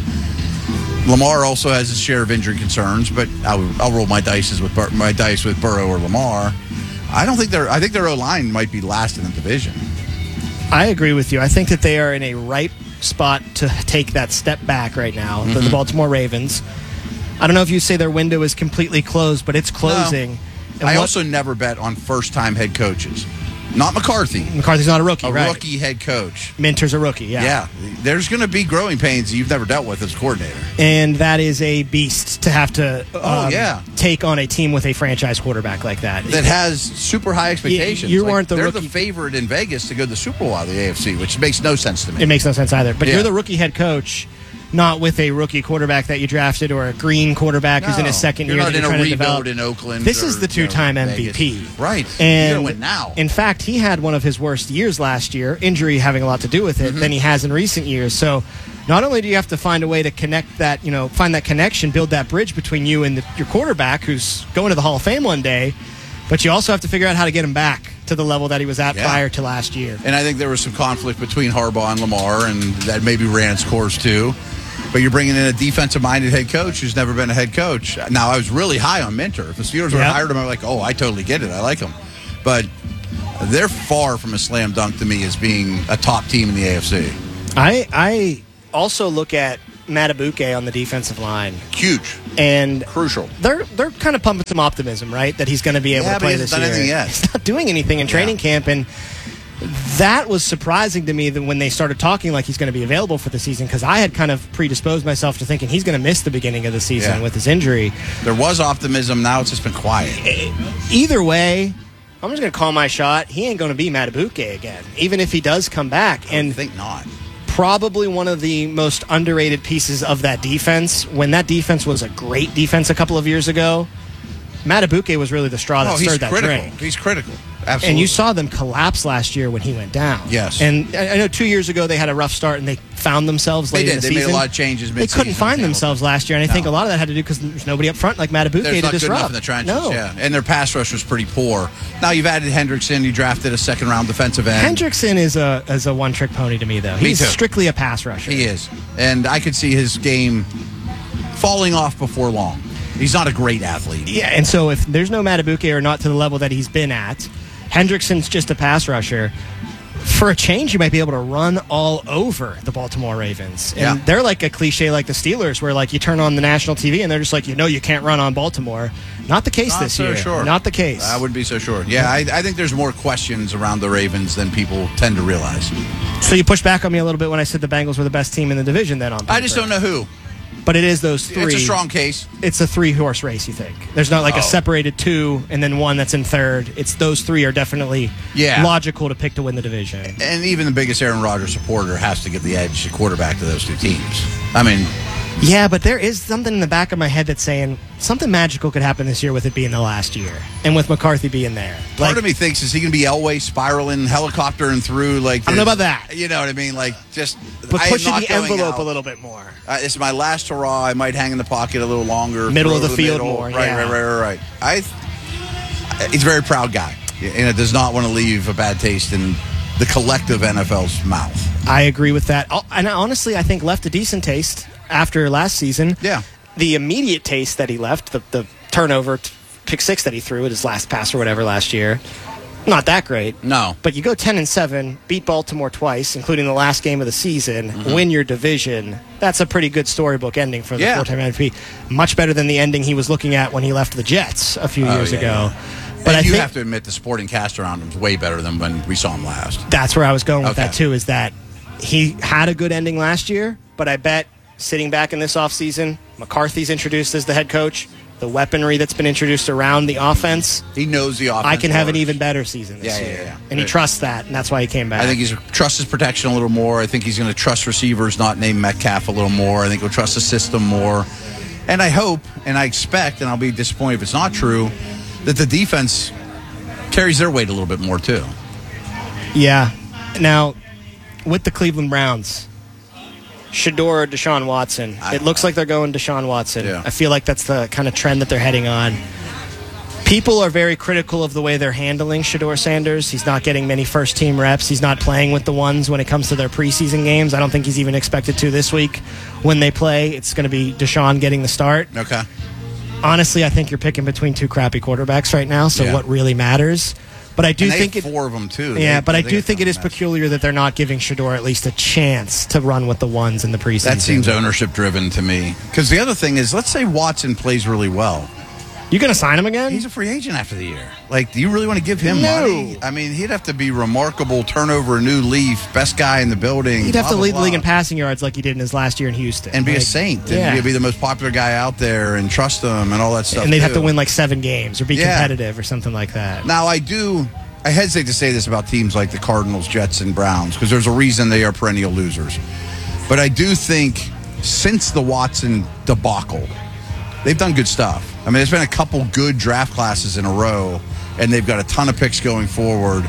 Lamar also has his share of injury concerns, but I'll roll my dice with Burrow or Lamar. I think their O-line might be last in the division. I agree with you. I think that they are in a ripe spot to take that step back right now. Mm-hmm. The Baltimore Ravens. I don't know if you say their window is completely closed, but it's closing. No. I also never bet on first-time head coaches. Not McCarthy. McCarthy's not a rookie, right? A rookie head coach. Minter's a rookie, yeah. Yeah. There's going to be growing pains you've never dealt with as coordinator. And that is a beast to have to take on a team with a franchise quarterback like that. That has super high expectations. You weren't the rookie. They're the favorite in Vegas to go to the Super Bowl out of the AFC, which makes no sense to me. It makes no sense either. But you're the rookie head coach. not with a rookie quarterback that you drafted or a green quarterback who's in his second year. You're not that in you're a trying to rebuild develop. in Oakland. This is the two-time MVP. Vegas. Right. And you gotta win now. In fact, he had one of his worst years last year, injury having a lot to do with it, than he has in recent years. So not only do you have to find a way to connect that, find that connection, build that bridge between you and your quarterback who's going to the Hall of Fame one day, but you also have to figure out how to get him back to the level that he was at prior to last year. And I think there was some conflict between Harbaugh and Lamar, and that maybe ran its course too. But you're bringing in a defensive-minded head coach who's never been a head coach. Now, I was really high on Minter. If the Steelers would have hired him, I was like, I totally get it. I like him. But they're far from a slam dunk to me as being a top team in the AFC. I also look at Matabuke on the defensive line. Huge. And crucial. They're kind of pumping some optimism, right? That he's going to be able to play this year. He's not doing anything in training camp, and that was surprising to me that when they started talking like he's going to be available for the season, because I had kind of predisposed myself to thinking he's going to miss the beginning of the season with his injury. There was optimism. Now it's just been quiet. Either way, I'm just going to call my shot. He ain't going to be Matabuke again, even if he does come back. I think not. Probably one of the most underrated pieces of that defense. When that defense was a great defense a couple of years ago, Matabuke was really the straw that stirred that drink. He's critical. Absolutely. And you saw them collapse last year when he went down. Yes. And I know 2 years ago they had a rough start and they found themselves late in the season. They made a lot of changes They couldn't find themselves last year, and I think a lot of that had to do because there's nobody up front like Matabuke to disrupt. There's not good enough in the trenches, and their pass rush was pretty poor. Now you've added Hendrickson. You drafted a second-round defensive end. Hendrickson is a one-trick pony to me, though. He's strictly a pass rusher. He is. And I could see his game falling off before long. He's not a great athlete. Yeah, and so if there's no Matabuke or not to the level that he's been at, Hendrickson's just a pass rusher. For a change, you might be able to run all over the Baltimore Ravens. And they're like a cliche like the Steelers, where like you turn on the national TV and they're just like, you can't run on Baltimore. Not the case this year. Sure. Not the case. I wouldn't be so sure. Yeah, I think there's more questions around the Ravens than people tend to realize. So you pushed back on me a little bit when I said the Bengals were the best team in the division then on paper. I just don't know who. But it is those three. It's a strong case. It's a 3-horse race, you think? There's not like a separated two and then one that's in third. It's those three are definitely logical to pick to win the division. And even the biggest Aaron Rodgers supporter has to give the edge to quarterback to those two teams. I mean... Yeah, but there is something in the back of my head that's saying something magical could happen this year with it being the last year and with McCarthy being there. Part of me thinks, is he going to be Elway spiraling, helicoptering through like this? I don't know about that. You know what I mean? Like, just... But pushing the envelope a little bit more. It's my last hurrah. I might hang in the pocket a little longer. Middle of the field more. Right. He's a very proud guy. And it does not want to leave a bad taste in the collective NFL's mouth. I agree with that. And honestly, I think left a decent taste after last season. Yeah. The immediate taste that he left, the turnover, pick six that he threw at his last pass or whatever last year, not that great. No. But you go 10-7, beat Baltimore twice, including the last game of the season, win your division. That's a pretty good storybook ending for the four-time MVP. Much better than the ending he was looking at when he left the Jets a few years ago. But I think have to admit the sporting cast around him is way better than when we saw him last. That's where I was going with that, too, is that he had a good ending last year, but I bet sitting back in this offseason, McCarthy's introduced as the head coach, the weaponry that's been introduced around the offense. He knows the offense. I can have an even better season this year. Yeah. And he trusts that, and that's why he came back. I think he trusts his protection a little more. I think he's going to trust receivers, not name Metcalf, a little more. I think he'll trust the system more. And I hope, and I expect, and I'll be disappointed if it's not true, that the defense carries their weight a little bit more, too. Yeah. Now, with the Cleveland Browns, Shedeur or Deshaun Watson. It looks like they're going Deshaun Watson. Yeah. I feel like that's the kind of trend that they're heading on. People are very critical of the way they're handling Shedeur Sanders. He's not getting many first-team reps. He's not playing with the ones when it comes to their preseason games. I don't think he's even expected to this week when they play. It's going to be Deshaun getting the start. Okay. Honestly, I think you're picking between two crappy quarterbacks right now, so what really matters? But I do think four of them too. Yeah, but I do think it is peculiar that they're not giving Shedeur at least a chance to run with the ones in the preseason. That seems ownership driven to me. Because the other thing is, let's say Watson plays really well. You going to sign him again? He's a free agent after the year. Like, do you really want to give him money? I mean, he'd have to be remarkable, turn over a new leaf, best guy in the building. He'd have to lead the league in passing yards like he did in his last year in Houston. And be a saint. And be the most popular guy out there and trust him and all that stuff. And they'd have to win like 7 games or be competitive or something like that. Now, I hesitate to say this about teams like the Cardinals, Jets, and Browns because there's a reason they are perennial losers. But I do think since the Watson debacle, they've done good stuff. I mean, there's been a couple good draft classes in a row, and they've got a ton of picks going forward.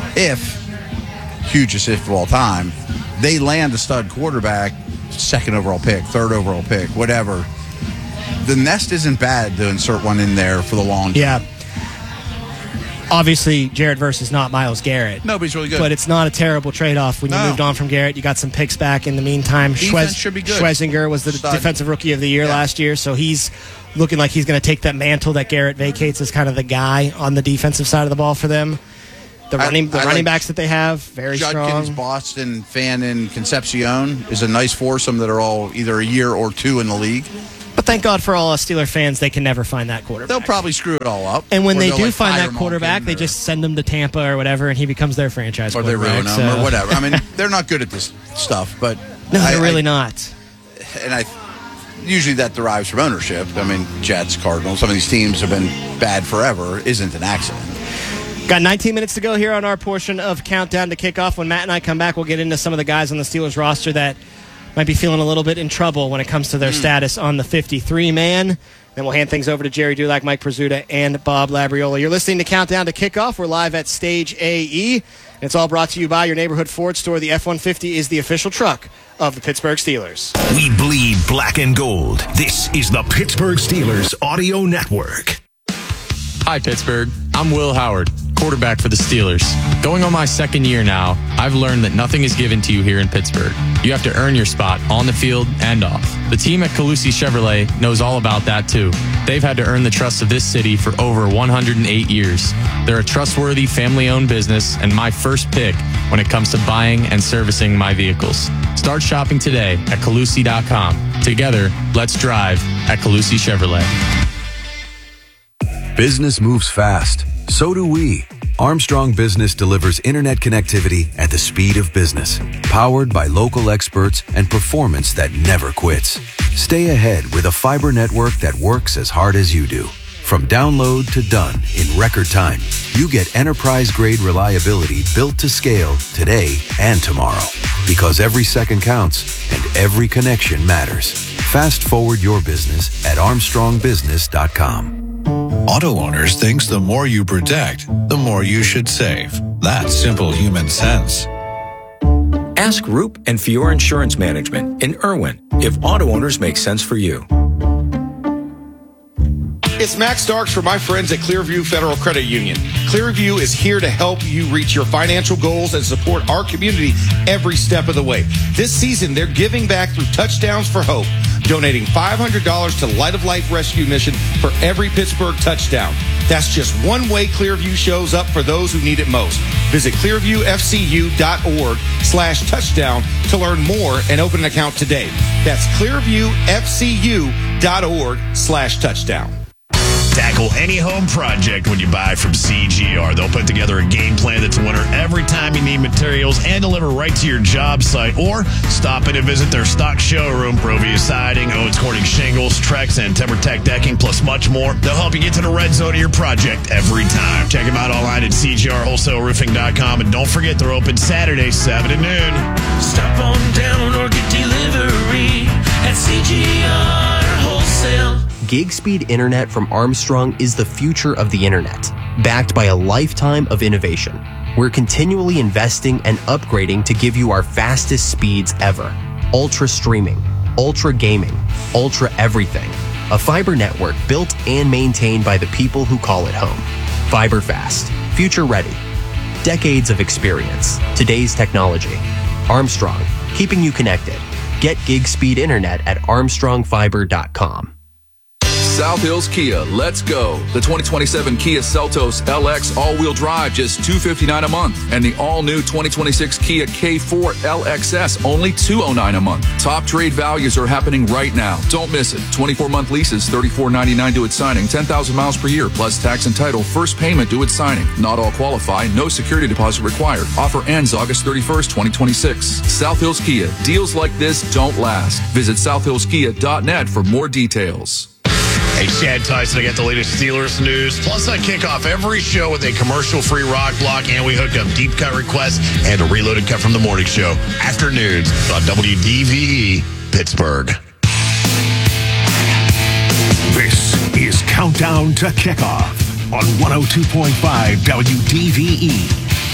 Hugest if of all time, they land a stud quarterback, second overall pick, third overall pick, whatever. The nest isn't bad to insert one in there for the long term. Yeah. Obviously, Jared Verse is not Myles Garrett. No, but he's really good. But it's not a terrible trade-off when you moved on from Garrett. You got some picks back in the meantime. Defense should be good. Schlesinger was the defensive rookie of the year last year, so he's looking like he's going to take that mantle that Garrett vacates as kind of the guy on the defensive side of the ball for them. The running backs that they have, very Judkins, strong. Boston, Fannin, Concepcion is a nice foursome that are all either a year or two in the league. But thank God for all us Steeler fans, they can never find that quarterback. They'll probably screw it all up. And when they do find that quarterback, they just send him to Tampa or whatever, and he becomes their franchise quarterback. Or they ruin him or whatever. I mean, they're not good at this stuff, but... No, they're really not. And usually that derives from ownership. I mean, Jets, Cardinals, some of these teams have been bad forever. Isn't an accident. Got 19 minutes to go here on our portion of Countdown to Kickoff. When Matt and I come back, we'll get into some of the guys on the Steelers roster that might be feeling a little bit in trouble when it comes to their status on the 53-man. Then we'll hand things over to Jerry Dulac, Mike Prizzuta, and Bob Labriola. You're listening to Countdown to Kickoff. We're live at Stage AE. And it's all brought to you by your neighborhood Ford store. The F-150 is the official truck of the Pittsburgh Steelers. We bleed black and gold. This is the Pittsburgh Steelers Audio Network. Hi, Pittsburgh. I'm Will Howard, quarterback for the Steelers. Going on my second year now, I've learned that nothing is given to you here in Pittsburgh. You have to earn your spot on the field and off. The team at Calusi Chevrolet knows all about that too. They've had to earn the trust of this city for over 108 years. They're a trustworthy, family-owned business and my first pick when it comes to buying and servicing my vehicles. Start shopping today at Calusi.com. Together, let's drive at Calusi Chevrolet. Business moves fast. So do we. Armstrong Business delivers internet connectivity at the speed of business, powered by local experts and performance that never quits. Stay ahead with a fiber network that works as hard as you do. From download to done in record time, you get enterprise-grade reliability built to scale today and tomorrow. Because every second counts and every connection matters. Fast forward your business at ArmstrongBusiness.com. Auto Owners thinks the more you protect, the more you should save. That's simple human sense. Ask Roop and Fiore Insurance Management in Irwin if auto owners make sense for you. It's Max Starks for my friends at Clearview Federal Credit Union. Clearview is here to help you reach your financial goals and support our community every step of the way. This season, they're giving back through Touchdowns for Hope, donating $500 to Light of Life Rescue Mission for every Pittsburgh touchdown. That's just one way Clearview shows up for those who need it most. Visit clearviewfcu.org/touchdown to learn more and open an account today. That's clearviewfcu.org/touchdown. Tackle any home project when you buy from CGR. They'll put together a game plan that's a winner every time you need materials and deliver right to your job site. Or stop in and visit their stock showroom. Provia Siding, Owens Corning Shingles, Trex, and TimberTech Decking, plus much more. They'll help you get to the red zone of your project every time. Check them out online at CGRWholesaleRoofing.com. And don't forget, they're open Saturday, 7 to noon. Stop on down or get delivery at CGR Wholesale. Gig speed internet from Armstrong is the future of the internet, backed by a lifetime of innovation. We're continually investing and upgrading to give you our fastest speeds ever. Ultra streaming, ultra gaming, ultra everything. A fiber network built and maintained by the people who call it home. Fiber fast, future ready. Decades of experience, today's technology. Armstrong, keeping you connected. Get gig speed internet at armstrongfiber.com. South Hills Kia, let's go. The 2027 Kia Seltos LX all-wheel drive, just $259 a month. And the all-new 2026 Kia K4 LXS, only $209 a month. Top trade values are happening right now. Don't miss it. 24-month leases, $34.99 due at signing, 10,000 miles per year, plus tax and title, first payment due at signing. Not all qualify, no security deposit required. Offer ends August 31st, 2026. South Hills Kia, deals like this don't last. Visit southhillskia.net for more details. Hey, Chad Tyson, I got the latest Steelers news. Plus, I kick off every show with a commercial-free rock block, and we hook up deep cut requests and a reloaded cut from the morning show. Afternoons on WDVE, Pittsburgh. This is Countdown to Kickoff on 102.5 WDVE.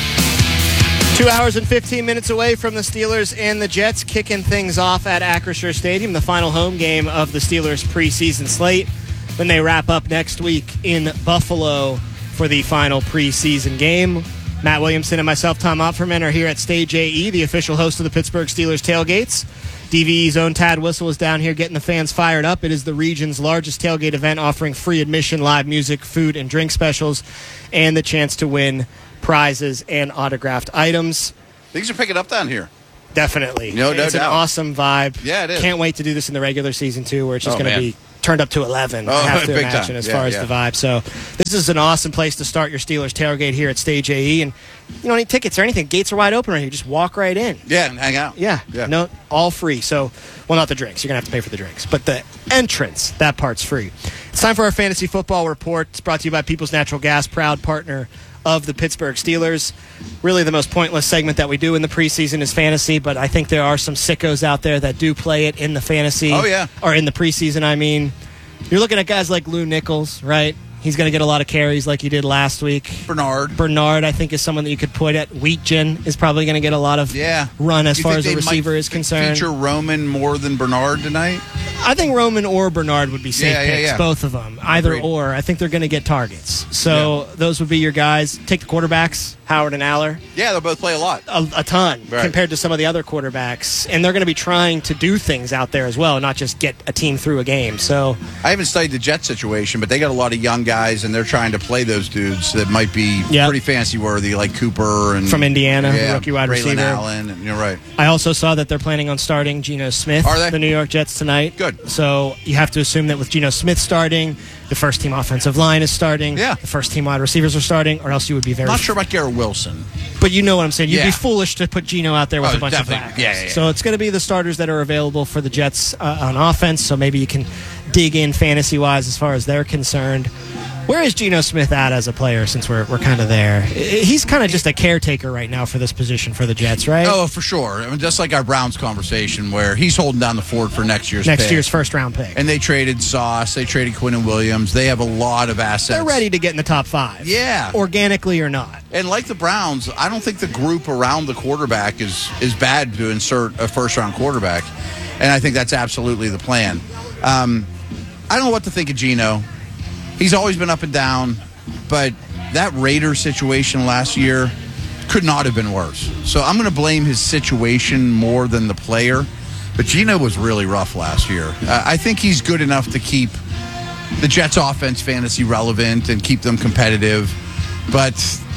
2 hours and 15 minutes away from the Steelers and the Jets kicking things off at Acrisure Stadium, the final home game of the Steelers preseason slate. Then they wrap up next week in Buffalo for the final preseason game. Matt Williamson and myself, Tom Opferman, are here at Stage AE, the official host of the Pittsburgh Steelers tailgates. DVE's own Tad Whistle is down here getting the fans fired up. It is the region's largest tailgate event, offering free admission, live music, food and drink specials, and the chance to win prizes and autographed items. Things are picking up down here. Definitely. No it's doubt. An awesome vibe. Yeah, it is. Can't wait to do this in the regular season, too, where it's just going to be turned up to 11, I have to big imagine, time. as far as the vibe. So this is an awesome place to start your Steelers tailgate here at Stage AE. And you don't need tickets or anything. Gates are wide open right here. Just walk right in. Yeah, and hang out. Yeah. No, all free. So, well, not the drinks. You're going to have to pay for the drinks. But the entrance, that part's free. It's time for our Fantasy Football Report. It's brought to you by People's Natural Gas, proud partner of the Pittsburgh Steelers. Really the most pointless segment that we do in the preseason is fantasy, but I think there are some sickos out there that do play it in the fantasy. Oh, yeah. Or in the preseason, I mean. You're looking at guys like Lou Nichols, right? He's going to get a lot of carries like he did last week. Bernard, I think, is someone that you could put at. Wheatgen is probably going to get a lot of run as far as the receiver is concerned. Feature Roman more than Bernard tonight? I think Roman or Bernard would be safe picks, both of them. Either Agreed. or. I think they're going to get targets. So those would be your guys. Take the quarterbacks, Howard and Aller. Yeah, they'll both play a lot. A ton compared to some of the other quarterbacks. And they're going to be trying to do things out there as well, not just get a team through a game. So I haven't studied the Jets situation, but they got a lot of young guys, and they're trying to play those dudes that might be pretty fancy worthy, like Cooper and from Indiana, rookie wide receiver. Allen, and you're right. I also saw that they're planning on starting Geno Smith, the New York Jets, tonight. Good. So you have to assume that with Geno Smith starting, the first team offensive line is starting, the first team wide receivers are starting, or else you would be very... Not sure about Garrett Wilson. But you know what I'm saying. You'd be foolish to put Geno out there with a bunch of definitely. backups. Yeah. So it's going to be the starters that are available for the Jets on offense, so maybe you can dig in fantasy-wise as far as they're concerned. Where is Geno Smith at as a player, since we're kind of there? He's kind of just a caretaker right now for this position for the Jets, right? Oh, for sure. I mean, just like our Browns conversation, where he's holding down the fort for next year's first-round pick. And they traded Sauce. They traded Quinnen Williams. They have a lot of assets. They're ready to get in the top 5. Yeah. Organically or not. And like the Browns, I don't think the group around the quarterback is bad to insert a first-round quarterback. And I think that's absolutely the plan. I don't know what to think of Geno. He's always been up and down, but that Raiders situation last year could not have been worse. So I'm going to blame his situation more than the player. But Geno was really rough last year. I think he's good enough to keep the Jets' offense fantasy relevant and keep them competitive. But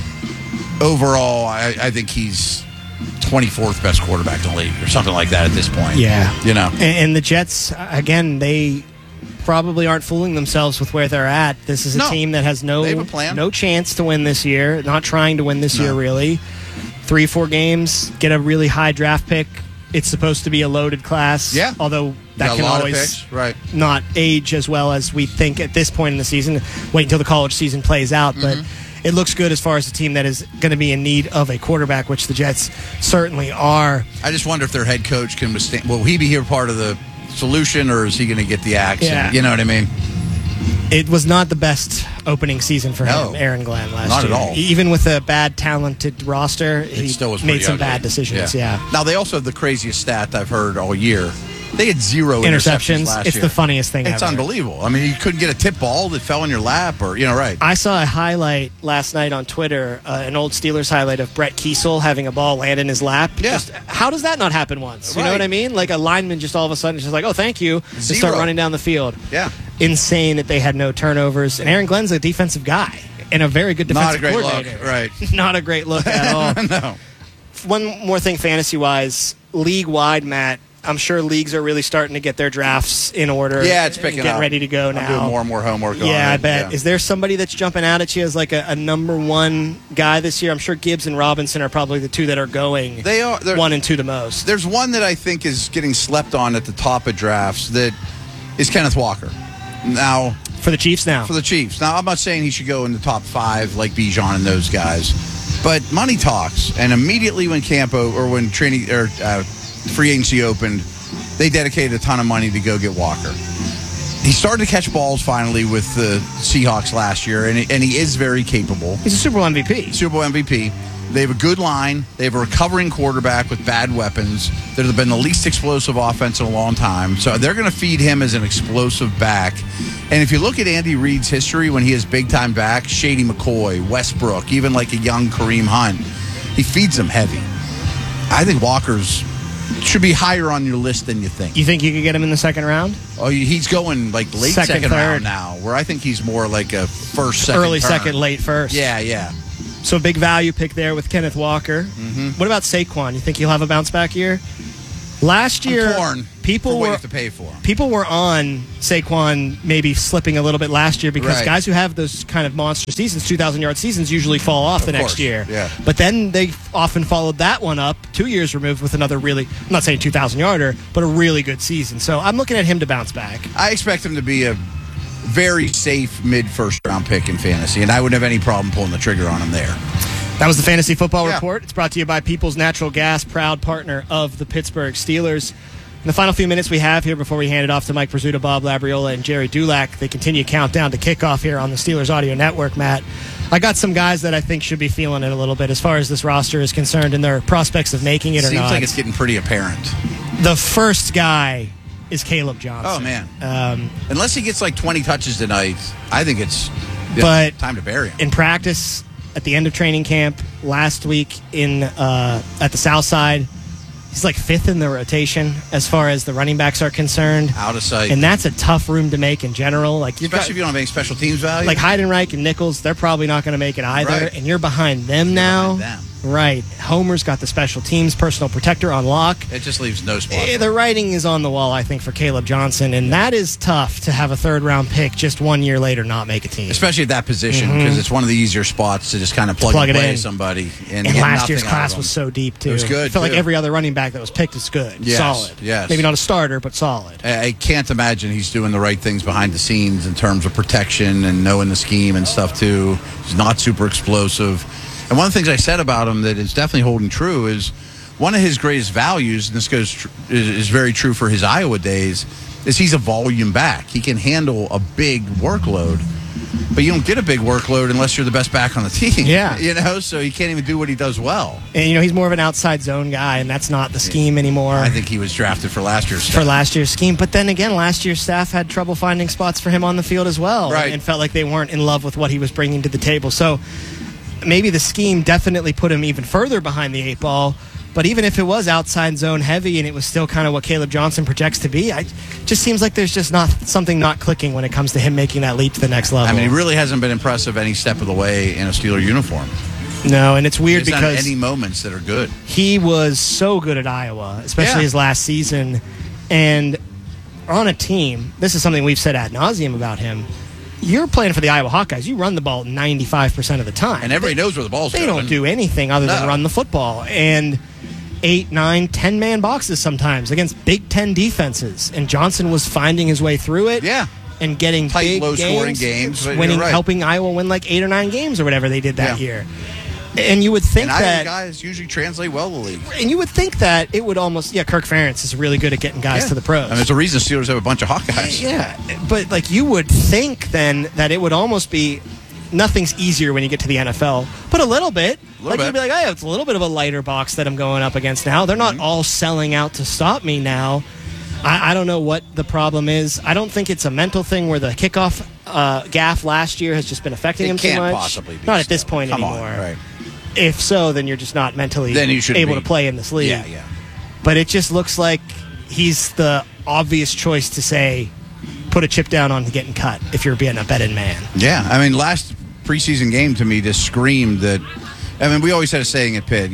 overall, I think he's 24th best quarterback in the league or something like that at this point. Yeah. You know. And the Jets, again, they probably aren't fooling themselves with where they're at. This is a team that has no chance to win this year, not trying to win this year, really. 3-4 games, get a really high draft pick. It's supposed to be a loaded class. Yeah. Although that can always not age as well as we think at this point in the season. Wait until the college season plays out. But it looks good as far as a team that is going to be in need of a quarterback, which the Jets certainly are. I just wonder if their head coach can withstand. Will he be here part of the solution, or is he going to get the axe? Yeah. You know what I mean? It was not the best opening season for him, Aaron Glenn, last year. Not at all. Even with a bad, talented roster, he still was made some ugly. bad decisions. Yeah. Now, they also have the craziest stat I've heard all year. They had 0 interceptions last It's year. the funniest thing It's ever. unbelievable. I mean, you couldn't get a tip ball that fell in your lap, or, right. I saw a highlight last night on Twitter, an old Steelers highlight of Brett Kiesel having a ball land in his lap. Yeah. Just, how does that not happen once? You know what I mean? Like a lineman just all of a sudden is just like, oh, thank you. Just start running down the field. Yeah. Insane that they had no turnovers. And Aaron Glenn's a defensive guy and a very good defensive coordinator. Not a great look, right. Not a great look at all. No. One more thing fantasy-wise, league-wide, Matt, I'm sure leagues are really starting to get their drafts in order. Yeah, it's picking up. Getting ready to go now. I'm doing more and more homework on it. Yeah, I bet. Is there somebody that's jumping out at you as like a number one guy this year? I'm sure Gibbs and Robinson are probably the two that are going. They are 1 and 2 the most. There's one that I think is getting slept on at the top of drafts that is Kenneth Walker. Now, for the Chiefs now. For the Chiefs. Now, I'm not saying he should go in the top 5 like Bijan and those guys, but money talks. And immediately when camp or when training or free agency opened, they dedicated a ton of money to go get Walker. He started to catch balls finally with the Seahawks last year, and he is very capable. He's a Super Bowl MVP. Super Bowl MVP. They have a good line. They have a recovering quarterback with bad weapons. That have been the least explosive offense in a long time. So they're going to feed him as an explosive back. And if you look at Andy Reid's history when he has big-time backs, Shady McCoy, Westbrook, even like a young Kareem Hunt, he feeds them heavy. I think Walker's should be higher on your list than you think. You think you could get him in the second round? Oh, he's going like late second round now, where I think he's more like a first, second early turn. second, late first. Yeah. So big value pick there with Kenneth Walker. Mm-hmm. What about Saquon? You think he'll have a bounce back year? Last year, I'm torn people for what were you have to pay for him. People were on Saquon maybe slipping a little bit last year because Right. guys who have those kind of monster seasons, 2,000-yard seasons, usually fall off the next course, year. yeah. But then they often followed that one up 2 years removed with another really, I'm not saying 2,000-yarder, but a really good season. So I'm looking at him to bounce back. I expect him to be a very safe mid-first round pick in fantasy, and I wouldn't have any problem pulling the trigger on him there. That was the Fantasy Football Report. It's brought to you by People's Natural Gas, proud partner of the Pittsburgh Steelers. In the final few minutes we have here before we hand it off to Mike Prizzuto, Bob Labriola, and Jerry Dulac, they continue countdown to kickoff here on the Steelers Audio Network, Matt. I got some guys that I think should be feeling it a little bit as far as this roster is concerned and their prospects of making it or Seems not. like it's getting pretty apparent. The first guy is Caleb Johnson. Oh, man. Unless he gets like 20 touches tonight, I think it's time to bury him. In practice, at the end of training camp, last week at the South Side, he's like fifth in the rotation as far as the running backs are concerned. Out of sight. And that's a tough room to make in general. Like Especially if you don't have any special teams value. Like Heidenreich and Nichols, they're probably not going to make it either. Right. And you're behind them now. Right. Homer's got the special teams personal protector on lock. It just leaves no spot. The writing is on the wall, I think, for Caleb Johnson, and that is tough to have a third-round pick just 1 year later not make a team. Especially at that position, because it's one of the easier spots to just kind of plug it and play in. somebody. And get last year's nothing out class of was them. so deep, too. It was good, I felt like too. every other running back that was picked is good. Yes, Solid. yes. Maybe not a starter, but solid. I can't imagine he's doing the right things behind the scenes in terms of protection and knowing the scheme and stuff, too. He's not super explosive. And one of the things I said about him that is definitely holding true is one of his greatest values, and this is very true for his Iowa days, is he's a volume back. He can handle a big workload, but you don't get a big workload unless you're the best back on the team. Yeah. So he can't even do what he does well. And, he's more of an outside zone guy, and that's not the scheme anymore. I think he was drafted for last year's scheme. But then again, last year's staff had trouble finding spots for him on the field as well. Right. And felt like they weren't in love with what he was bringing to the table. So maybe the scheme definitely put him even further behind the eight ball. But even if it was outside zone heavy and it was still kind of what Caleb Johnson projects to be, it just seems like there's just something not clicking when it comes to him making that leap to the next level. I mean, he really hasn't been impressive any step of the way in a Steeler uniform. No, and it's weird He's because had any moments that are good. He was so good at Iowa, especially his last season. And on a team, this is something we've said ad nauseum about him. You're playing for the Iowa Hawkeyes. You run the ball 95% of the time. And everybody knows where the ball's They going. don't do anything other than run the football. And 8, 9, 10-man boxes sometimes against Big Ten defenses. And Johnson was finding his way through it. Yeah. And getting tight, big low-scoring games. winning, right. helping Iowa win like 8 or 9 games or whatever they did that year. And you would think and that Iowa guys usually translate well to the league. And you would think that it would almost Kirk Ferentz is really good at getting guys to the pros. And there's a reason Steelers have a bunch of Hawkeyes. Yeah, but like you would think then that it would almost be nothing's easier when you get to the NFL, but a little bit. You'd be like, oh, it's a little bit of a lighter box that I'm going up against now. They're not all selling out to stop me now. I don't know what the problem is. I don't think it's a mental thing where the kickoff gaff last year has just been affecting him too much. Can't possibly be. Not at this point Come anymore. on, right. If so, then you're just not mentally able to play in this league. Yeah. But it just looks like he's the obvious choice to say, put a chip down on getting cut if you're being a betting man. Yeah, I mean, last preseason game to me just screamed that. I mean, we always had a saying at Pitt,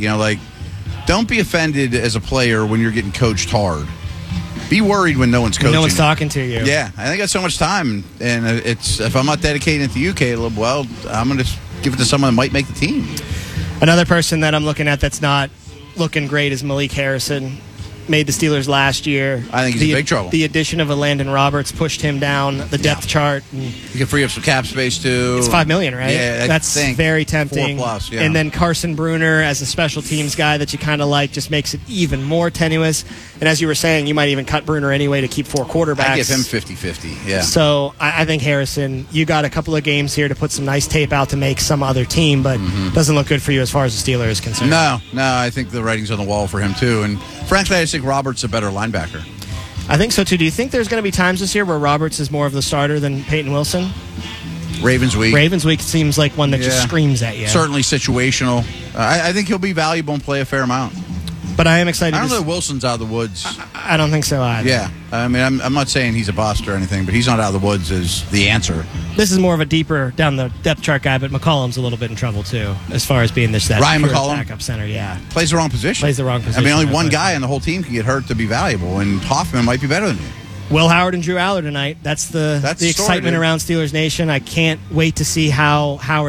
don't be offended as a player when you're getting coached hard. Be worried when no one's coaching. No one's talking to you. Yeah, I think I got so much time, and if I'm not dedicating it to you, Caleb, well, I'm going to give it to someone that might make the team. Another person that I'm looking at that's not looking great is Malik Harrison. made the Steelers last year. I think he's in big trouble. The addition of a Landon Roberts pushed him down the depth chart. And you can free up some cap space too. It's $5 million, right? Yeah, that's very tempting. 4+, yeah. And then Carson Bruner as a special teams guy that you kind of like just makes it even more tenuous. And as you were saying, you might even cut Bruner anyway to keep 4 quarterbacks. I give him 50-50, yeah. So I think Harrison, you got a couple of games here to put some nice tape out to make some other team, but doesn't look good for you as far as the Steelers is concerned. No, I think the writing's on the wall for him too. And frankly, I just think Roberts a better linebacker. I think so too. Do you think there's going to be times this year where Roberts is more of the starter than Peyton Wilson? Ravens week. Ravens week seems like one that just screams at you. Certainly situational. I think he'll be valuable and play a fair amount. But I am excited. I don't know that Wilson's out of the woods. I don't think so either. Yeah. I mean, I'm not saying he's a bust or anything, but he's not out of the woods as the answer. This is more of a deeper down the depth chart guy, but McCollum's a little bit in trouble too, as far as being that Ryan pure McCollum? backup center. Yeah. Plays the wrong position. I mean, only one guy on the whole team can get hurt to be valuable, and Hoffman might be better than you. Will Howard and Drew Aller tonight. That's the excitement around Steelers Nation. I can't wait to see how Howard